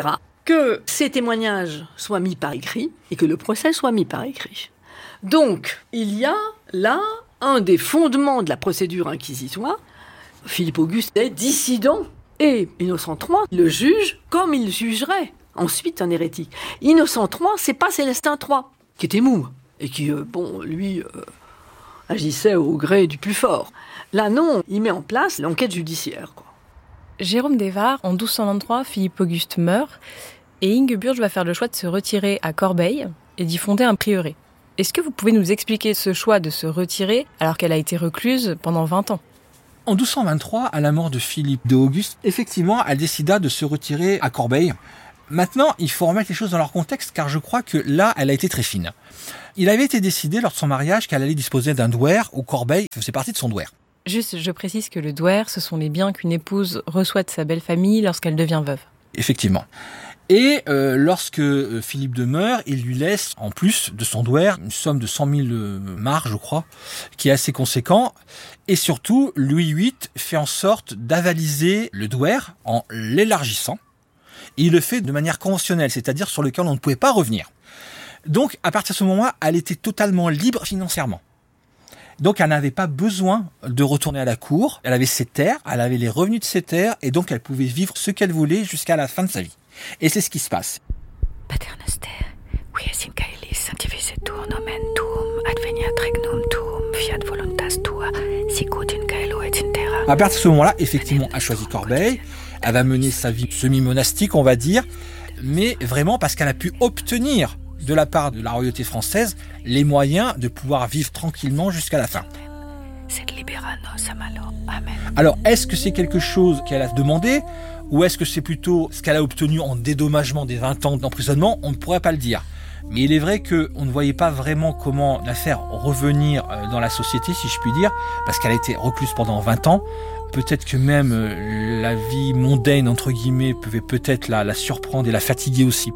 que ces témoignages soient mis par écrit et que le procès soit mis par écrit. Donc, il y a là un des fondements de la procédure inquisitoire. Philippe Auguste est dissident et Innocent trois le juge comme il jugerait ensuite un hérétique. Innocent trois, c'est pas Célestin trois, qui était mou et qui, euh, bon, lui, euh, agissait au gré du plus fort. Là, non, il met en place l'enquête judiciaire, quoi. Jérôme d'Évard, en douze cent vingt-trois, Philippe Auguste meurt et Ingeburge va faire le choix de se retirer à Corbeil et d'y fonder un prieuré. Est-ce que vous pouvez nous expliquer ce choix de se retirer alors qu'elle a été recluse pendant vingt ans ? En douze cent vingt-trois, à la mort de Philippe d'Auguste, effectivement, elle décida de se retirer à Corbeil. Maintenant, il faut remettre les choses dans leur contexte, car je crois que là, elle a été très fine. Il avait été décidé lors de son mariage qu'elle allait disposer d'un douaire où Corbeil faisait partie de son douaire. Juste, je précise que le douaire, ce sont les biens qu'une épouse reçoit de sa belle famille lorsqu'elle devient veuve. Effectivement. Et euh, lorsque Philippe de meurt, il lui laisse, en plus de son douaire, une somme de cent mille marcs, je crois, qui est assez conséquent. Et surtout, Louis huit fait en sorte d'avaliser le douaire en l'élargissant. Et il le fait de manière conventionnelle, c'est-à-dire sur lequel on ne pouvait pas revenir. Donc, à partir de ce moment-là, elle était totalement libre financièrement. Donc, elle n'avait pas besoin de retourner à la cour. Elle avait ses terres, elle avait les revenus de ses terres, et donc elle pouvait vivre ce qu'elle voulait jusqu'à la fin de sa vie. Et c'est ce qui se passe. Paternoster, quies in caelis sanctificetur nomen tuum, adveniat regnum tuum, fiat voluntas tua, sicut in caelo et in terra. À partir de ce moment-là, effectivement, elle choisit Corbeil. Elle va mener sa vie semi-monastique, on va dire, mais vraiment parce qu'elle a pu obtenir de la part de la royauté française les moyens de pouvoir vivre tranquillement jusqu'à la fin. Alors, est-ce que c'est quelque chose qu'elle a demandé ou est-ce que c'est plutôt ce qu'elle a obtenu en dédommagement des vingt ans d'emprisonnement? On ne pourrait pas le dire. Mais il est vrai qu'on ne voyait pas vraiment comment la faire revenir dans la société, si je puis dire, parce qu'elle a été recluse pendant vingt ans. Peut-être que même la vie mondaine, entre guillemets, pouvait peut-être la, la surprendre et la fatiguer aussi.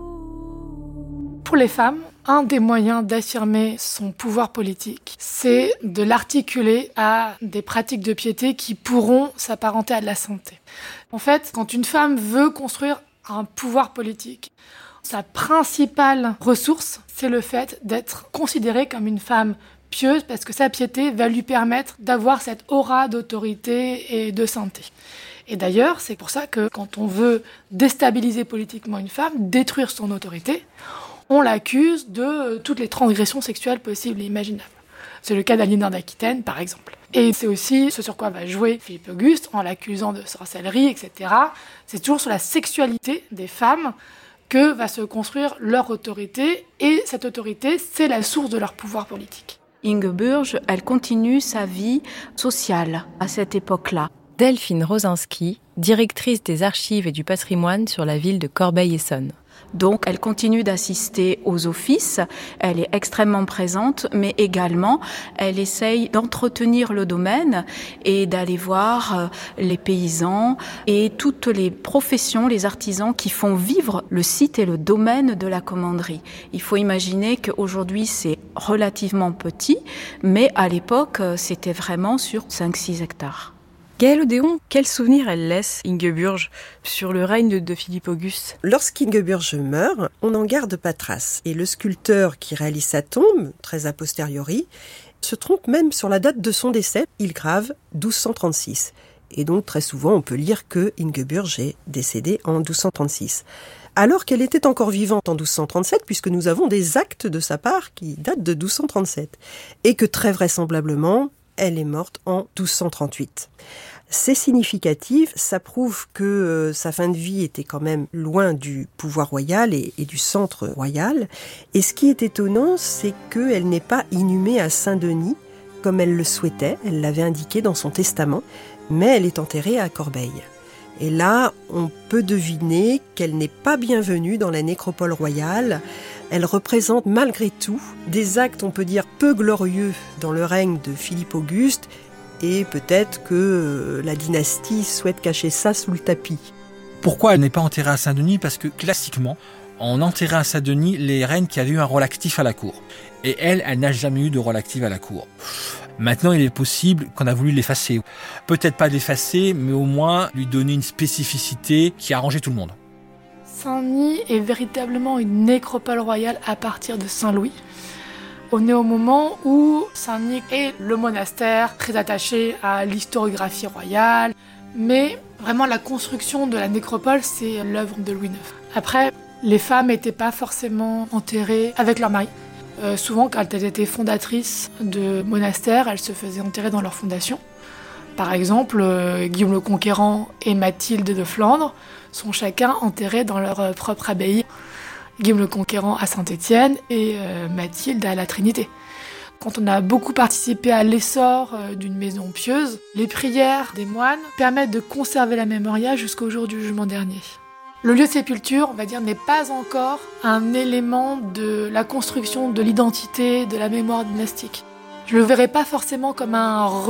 Pour les femmes, un des moyens d'affirmer son pouvoir politique, c'est de l'articuler à des pratiques de piété qui pourront s'apparenter à de la sainteté. En fait, quand une femme veut construire un pouvoir politique, sa principale ressource, c'est le fait d'être considérée comme une femme pieuse, parce que sa piété va lui permettre d'avoir cette aura d'autorité et de sainteté. Et d'ailleurs, c'est pour ça que quand on veut déstabiliser politiquement une femme, détruire son autorité, on l'accuse de toutes les transgressions sexuelles possibles et imaginables. C'est le cas d'Aliénor d'Aquitaine, par exemple. Et c'est aussi ce sur quoi va jouer Philippe Auguste en l'accusant de sorcellerie, et cetera. C'est toujours sur la sexualité des femmes que va se construire leur autorité, et cette autorité, c'est la source de leur pouvoir politique. Ingeburge, elle continue sa vie sociale à cette époque-là. Delphine Rosinski, directrice des archives et du patrimoine sur la ville de Corbeil-Essonnes. Donc, elle continue d'assister aux offices, elle est extrêmement présente, mais également, elle essaye d'entretenir le domaine et d'aller voir les paysans et toutes les professions, les artisans qui font vivre le site et le domaine de la commanderie. Il faut imaginer qu'aujourd'hui, c'est relativement petit, mais à l'époque, c'était vraiment sur cinq six hectares. Gaëlle Odéon, quel souvenir elle laisse, Ingeburge, sur le règne de, de Philippe Auguste? Lorsqu'Ingeburge meurt, on n'en garde pas trace. Et le sculpteur qui réalise sa tombe, très a posteriori, se trompe même sur la date de son décès. Il grave douze cent trente-six. Et donc, très souvent, on peut lire que Ingeburge est décédée en douze cent trente-six. Alors qu'elle était encore vivante en douze cent trente-sept, puisque nous avons des actes de sa part qui datent de douze cent trente-sept. Et que très vraisemblablement, elle est morte en douze cent trente-huit. C'est significatif, ça prouve que euh, sa fin de vie était quand même loin du pouvoir royal et, et du centre royal. Et ce qui est étonnant, c'est qu'elle n'est pas inhumée à Saint-Denis, comme elle le souhaitait, elle l'avait indiqué dans son testament, mais elle est enterrée à Corbeil. Et là, on peut deviner qu'elle n'est pas bienvenue dans la nécropole royale. Elle représente malgré tout des actes, on peut dire, peu glorieux dans le règne de Philippe Auguste, et peut-être que la dynastie souhaite cacher ça sous le tapis. Pourquoi elle n'est pas enterrée à Saint-Denis? Parce que classiquement, on enterrait à Saint-Denis les reines qui avaient eu un rôle actif à la cour. Et elle, elle n'a jamais eu de rôle actif à la cour. Maintenant, il est possible qu'on a voulu l'effacer. Peut-être pas l'effacer, mais au moins lui donner une spécificité qui arrangeait tout le monde. Saint-Denis est véritablement une nécropole royale à partir de Saint-Louis. On est au moment où Saint-Denis est le monastère très attaché à l'historiographie royale, mais vraiment la construction de la nécropole, c'est l'œuvre de Louis neuf. Après, les femmes n'étaient pas forcément enterrées avec leur mari. Euh, souvent, quand elles étaient fondatrices de monastères, elles se faisaient enterrer dans leur fondation. Par exemple, euh, Guillaume le Conquérant et Mathilde de Flandre sont chacun enterrés dans leur euh, propre abbaye. Guillaume le Conquérant à Saint-Étienne et euh, Mathilde à la Trinité. Quand on a beaucoup participé à l'essor euh, d'une maison pieuse, les prières des moines permettent de conserver la mémoria jusqu'au jour du jugement dernier. Le lieu de sépulture, on va dire, n'est pas encore un élément de la construction de l'identité, de la mémoire dynastique. Je le verrais pas forcément comme un